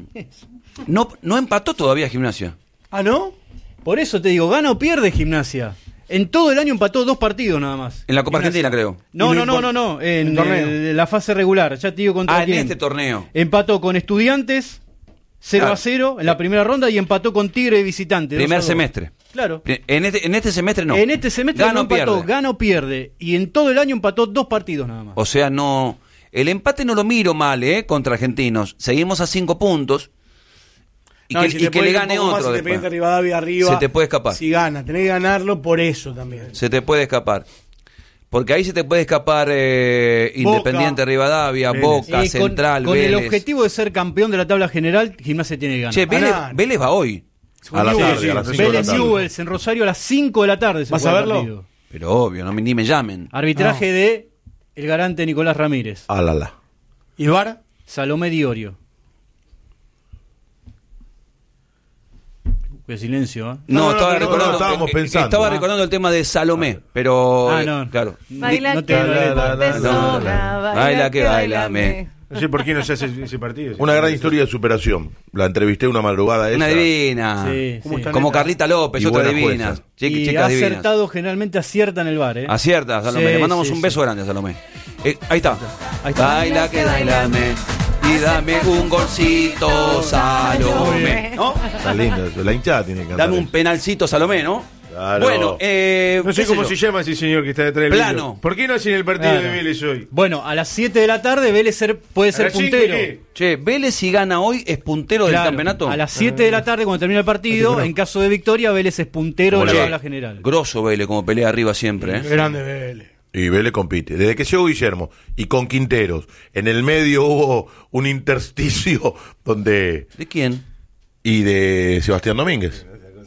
no, no empató todavía Gimnasia. Ah, ¿no? Por eso te digo, ¿gana o pierde Gimnasia? En todo el año empató dos partidos nada más. En la Copa Gimnasia. Argentina, creo. No, Y no, no no, no, no. En el torneo. el- la fase regular. Ya te digo contra Ah, en quién. este torneo. Empató con Estudiantes, cero Claro. a cero en la primera ronda y empató con Tigre de visitante. dos a Primer dos. semestre. Claro. En este, en este semestre no. En este semestre Gana no o empató, pierde. gana o pierde. Y en todo el año empató dos partidos nada más. O sea, no. El empate no lo miro mal, ¿eh? Contra Argentinos. Seguimos a cinco puntos. Y No, que, si y te que puede le ir un gane poco más, otro. si te después. pegan Rivadavia arriba, Se te puede escapar. Si gana, tenés que ganarlo por eso también. Se te puede escapar. Porque ahí se te puede escapar eh, Boca. Independiente Rivadavia, Vélez. Boca, Y con- Central, con, el Vélez. objetivo de ser campeón de la tabla general, Gimnasia tiene que ganar. Che, Vélez, Ganar. Vélez va hoy. A la Sí, tarde, sí, a las sí. cinco de la Vélez tarde. Newell's en Rosario a las cinco de la tarde. se ¿Vas juega a el verlo? partido. Pero obvio, no, me- ni me llamen. Arbitraje No. de el garante Nicolás Ramírez. A la la. ¿Y el V A R? Salomé Diorio. Qué silencio, ¿eh? No, No, no, estaba no, no, recordando. estábamos eh, pensando. Estaba Ah. recordando el tema de Salomé, pero. Ah, eh, no. Claro. Baila no te- que no, baila, no, no, te no, sobra, no, no. Baila que bailame. No sé por qué no se hace ese partido. Una gran historia de superación. La entrevisté una madrugada esa. Una divina. Sí, ¿Cómo sí. está? Como Carlita López, Y otra buena divina. jueza. Chic- Y chicas ha divinas. acertado, generalmente acierta en el bar, ¿eh? Acierta, Salomé. Sí, Le mandamos sí, un sí. beso grande a Salomé. Eh, ahí está. Ahí está. Baila que bailame. Y dame un golcito, Salomé. ¿No? Está lindo eso. La hinchada tiene que cantar. Dame un eso. penalcito, Salomé, ¿no? Claro. Bueno, eh. No sé qué sé cómo yo. se llama ese señor que está detrás del Plano. vidrio. ¿Por qué no hacen el partido Claro. de Vélez hoy? Bueno, a las siete de la tarde Vélez ser- puede ¿A ser las cinco puntero. y qué? Che, Vélez si gana hoy es puntero del Claro, campeonato. a las siete de la tarde, cuando termina el partido, en caso de victoria, Vélez es puntero de la Che, tabla general. Grosso Vélez, como pelea arriba siempre, ¿eh? Grande Vélez. Y Vélez compite. Desde que llegó Guillermo y con Quinteros, en el medio hubo un intersticio donde. ¿De quién? Y de Sebastián Domínguez.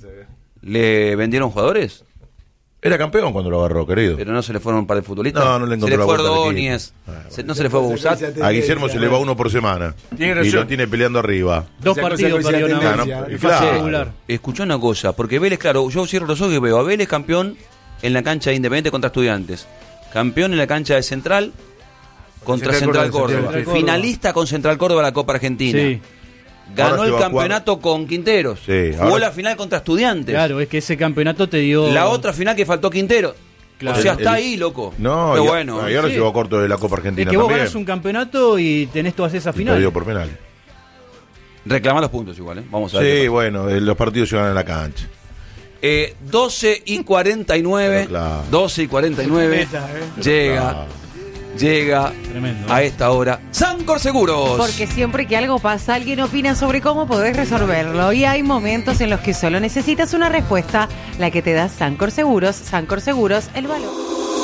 ¿Le vendieron jugadores? Era campeón cuando lo agarró, querido. Pero no se le fueron para el futbolista. No, no le Se encontró le la fue vuelta al Ordóñez. equipo. Se- no se le fue Bouzat. A Guillermo se le va uno por semana. Tiene Y razón. lo tiene peleando arriba. Dos Esa partidos cosa perdió coincide nada Ah, más. no, tendencia. Y claro. fase regular. Escuchá una cosa, porque Vélez, claro, yo cierro los ojos y veo a Vélez campeón en la cancha de Independiente contra Estudiantes. Campeón en la cancha de Central contra Central Central, Córdoba, Córdoba. Central Córdoba. Finalista con Central Córdoba de la Copa Argentina. Sí, Ganó Ahora se el va a campeonato con Quinteros. Sí, Jugó ahora- la final contra Estudiantes. claro, es que ese campeonato te dio. La otra final que faltó Quintero. Claro. O sea, El- está el- ahí, loco. No, Qué y, bueno. y ahora Sí. llegó corto de la Copa Es Argentina que vos también. ganas un campeonato y tenés todas esas Y finales. perdió por penal. Reclama los puntos igual, ¿eh? Vamos a ver. qué Sí, pasa. bueno, eh, los partidos se ganan en la cancha. Eh, doce y cuarenta y nueve. Pero claro. doce y cuarenta y nueve. Neta, eh. Llega. Ah, Llega Tremendo. a esta hora Sancor Seguros. Porque siempre que algo pasa, alguien opina sobre cómo podés resolverlo. Y hay momentos en los que solo necesitas una respuesta, la que te da Sancor Seguros. Sancor Seguros, el valor.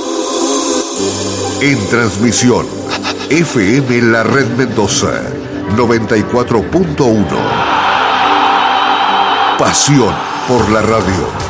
En transmisión, F M La Red Mendoza, noventa y cuatro punto uno. Pasión por la radio.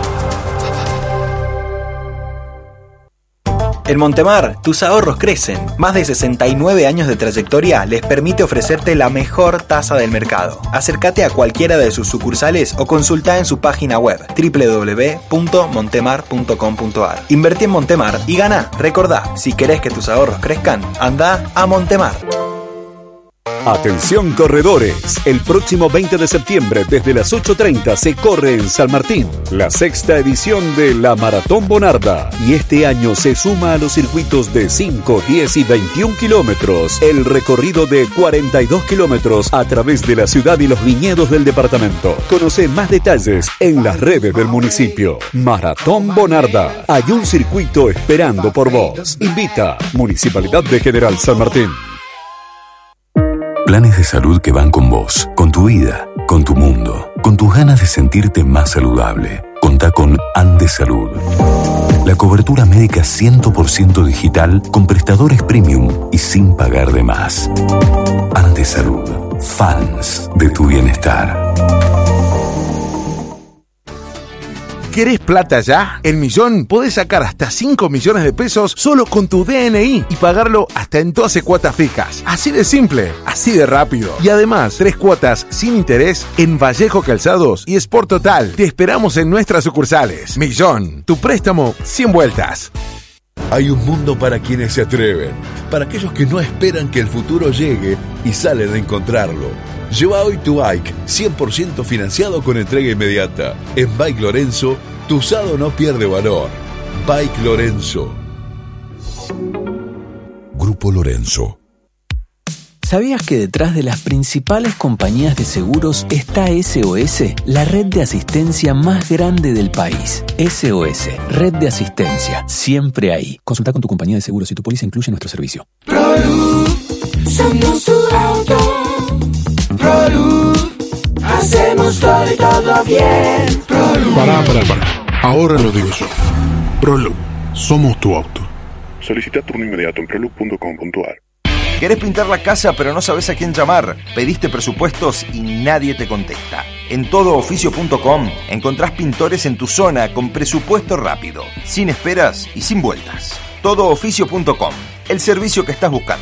En Montemar, tus ahorros crecen. Más de sesenta y nueve años de trayectoria les permite ofrecerte la mejor tasa del mercado. Acércate a cualquiera de sus sucursales o consulta en su página web doble u doble u doble u punto montemar punto com punto a r. Invertí en Montemar y gana. Recordá, si querés que tus ahorros crezcan, anda a Montemar. Atención corredores, el próximo veinte de septiembre desde las ocho treinta se corre en San Martín la sexta edición de la Maratón Bonarda y este año se suma a los circuitos de cinco, diez y veintiún kilómetros el recorrido de cuarenta y dos kilómetros a través de la ciudad y los viñedos del departamento. Conoce más detalles en las redes del municipio. Maratón Bonarda, hay un circuito esperando por vos. Invita Municipalidad de General San Martín. Planes de salud que van con vos, con tu vida, con tu mundo, con tus ganas de sentirte más saludable. Contá con Andes Salud. La cobertura médica cien por ciento digital con prestadores premium y sin pagar de más. Andes Salud. Fans de tu bienestar. ¿Querés plata ya? En Millón podés sacar hasta cinco millones de pesos solo con tu D N I y pagarlo hasta en doce cuotas fijas. Así de simple, así de rápido. Y además, tres cuotas sin interés en Vallejo Calzados y Sport Total. Te esperamos en nuestras sucursales. Millón, tu préstamo sin vueltas. Hay un mundo para quienes se atreven, para aquellos que no esperan que el futuro llegue y salen a encontrarlo. Lleva hoy tu bike, cien por ciento financiado con entrega inmediata. En Bike Lorenzo, tu usado no pierde valor. Bike Lorenzo. Grupo Lorenzo. ¿Sabías que detrás de las principales compañías de seguros está S O S, la red de asistencia más grande del país? S O S, red de asistencia, siempre ahí. Consulta con tu compañía de seguros si tu póliza incluye nuestro servicio. ProLuz, somos tu auto. ProLuz, hacemos todo y todo bien. ProLuz. Pará, pará, pará. Ahora lo digo yo. ProLuz, somos tu auto. Solicita turno inmediato en proluz punto com punto a r. ¿Querés pintar la casa pero no sabes a quién llamar? Pediste presupuestos y nadie te contesta. En todo oficio punto com encontrás pintores en tu zona con presupuesto rápido, sin esperas y sin vueltas. todo oficio punto com, el servicio que estás buscando.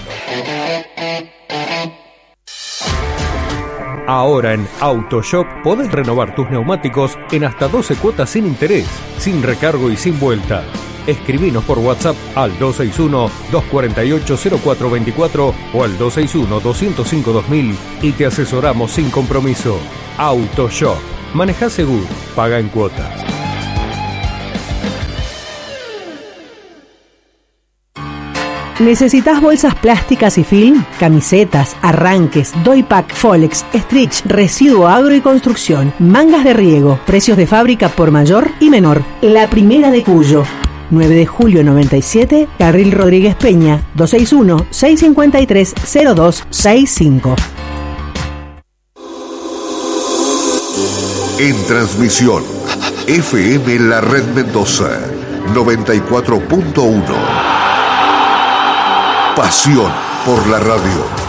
Ahora en AutoShop podés renovar tus neumáticos en hasta doce cuotas sin interés, sin recargo y sin vuelta. Escribinos por WhatsApp al dos seis uno, dos cuatro ocho, cero cuatro dos cuatro o al dos seis uno, dos cero cinco, dos mil y te asesoramos sin compromiso. AutoShop. Manejá seguro, paga en cuotas. ¿Necesitas bolsas plásticas y film? Camisetas, arranques, doypack, folex, stretch, residuo agro y construcción, mangas de riego, precios de fábrica por mayor y menor. La primera de Cuyo. nueve de julio noventa y siete, Carril Rodríguez Peña, dos seis uno, seis cinco tres, cero dos seis cinco. En transmisión, F M La Red Mendoza, noventa y cuatro punto uno. Pasión por la radio.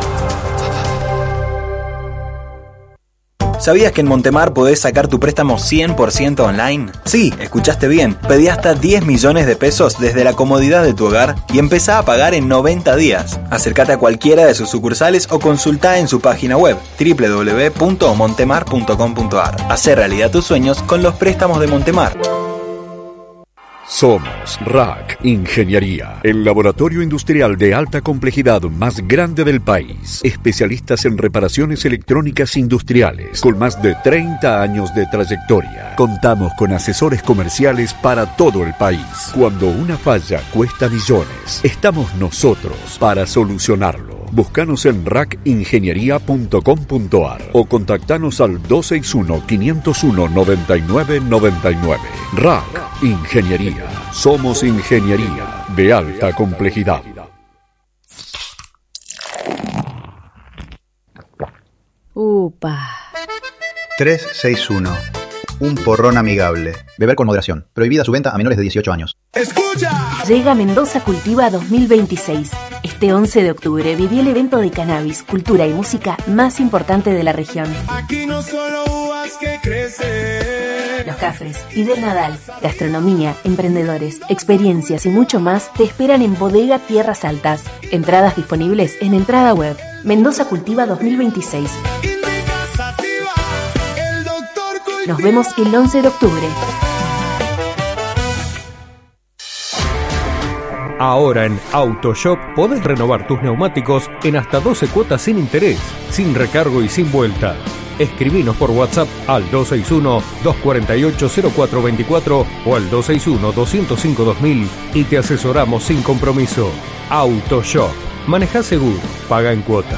¿Sabías que en Montemar podés sacar tu préstamo cien por ciento online? Sí, escuchaste bien. Pedí hasta diez millones de pesos desde la comodidad de tu hogar y empezá a pagar en noventa días. Acércate a cualquiera de sus sucursales o consultá en su página web doble u doble u doble u punto montemar punto com punto a r. Hacé realidad tus sueños con los préstamos de Montemar. Somos R A C Ingeniería, el laboratorio industrial de alta complejidad más grande del país. Especialistas en reparaciones electrónicas industriales, con más de treinta años de trayectoria. Contamos con asesores comerciales para todo el país. Cuando una falla cuesta millones, estamos nosotros para solucionarlo. Búscanos en rac ingeniería punto com punto a r o contactanos al dos seis uno, cinco cero uno, nueve nueve nueve nueve. R A C Ingeniería. Somos ingeniería de alta complejidad. Upa. tres seis uno. Un porrón amigable. Beber con moderación. Prohibida su venta a menores de dieciocho años. ¡Escucha! Llega Mendoza Cultiva dos mil veintiséis. Este once de octubre viví el evento de cannabis, cultura y música más importante de la región. Aquí no solo uvas que crecen. Los cafés y del Nadal, gastronomía, emprendedores, experiencias y mucho más te esperan en Bodega Tierras Altas. Entradas disponibles en entrada web. Mendoza Cultiva dos mil veintiséis. Nos vemos el once de octubre. Ahora en AutoShop podés renovar tus neumáticos en hasta doce cuotas sin interés, sin recargo y sin vuelta. Escribinos por WhatsApp al dos seis uno, dos cuatro ocho, cero cuatro dos cuatro o al dos seis uno, dos cero cinco, dos mil y te asesoramos sin compromiso. AutoShop. Manejá seguro, paga en cuotas.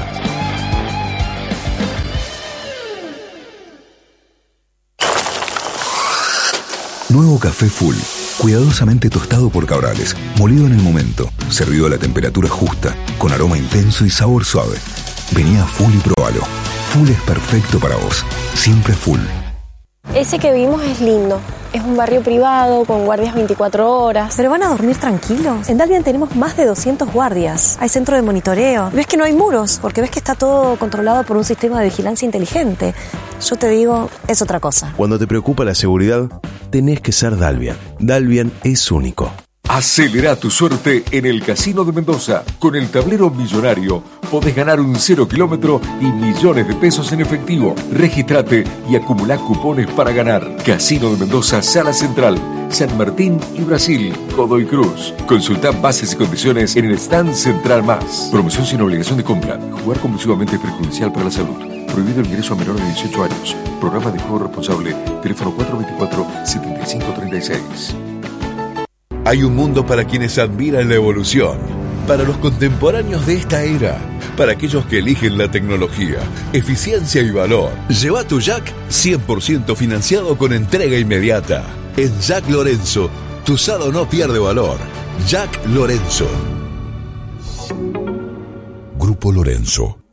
Nuevo café Full, cuidadosamente tostado por Cabrales, molido en el momento, servido a la temperatura justa, con aroma intenso y sabor suave. Vení a Full y probalo. Full es perfecto para vos, siempre Full. Ese que vimos es lindo. Es un barrio privado, con guardias veinticuatro horas. ¿Pero van a dormir tranquilos? En Dalvian tenemos más de doscientos guardias. Hay centro de monitoreo. Ves que no hay muros, porque ves que está todo controlado por un sistema de vigilancia inteligente. Yo te digo, es otra cosa. Cuando te preocupa la seguridad, tenés que ser Dalvian. Dalvian es único. Acelera tu suerte en el Casino de Mendoza. Con el tablero millonario podés ganar un cero kilómetro y millones de pesos en efectivo. Regístrate y acumulá cupones para ganar. Casino de Mendoza, Sala Central, San Martín y Brasil, Godoy Cruz. Consultá bases y condiciones en el stand central más. Promoción sin obligación de compra. Jugar compulsivamente es perjudicial para la salud. Prohibido el ingreso a menores de dieciocho años. Programa de juego responsable. Teléfono cuatro dos cuatro, siete cinco tres seis. Hay un mundo para quienes admiran la evolución. para los contemporáneos de esta era, para aquellos que eligen la tecnología, eficiencia y valor. Lleva tu Jack cien por ciento financiado con entrega inmediata. En Jack Lorenzo, tu usado no pierde valor. Jack Lorenzo. Grupo Lorenzo.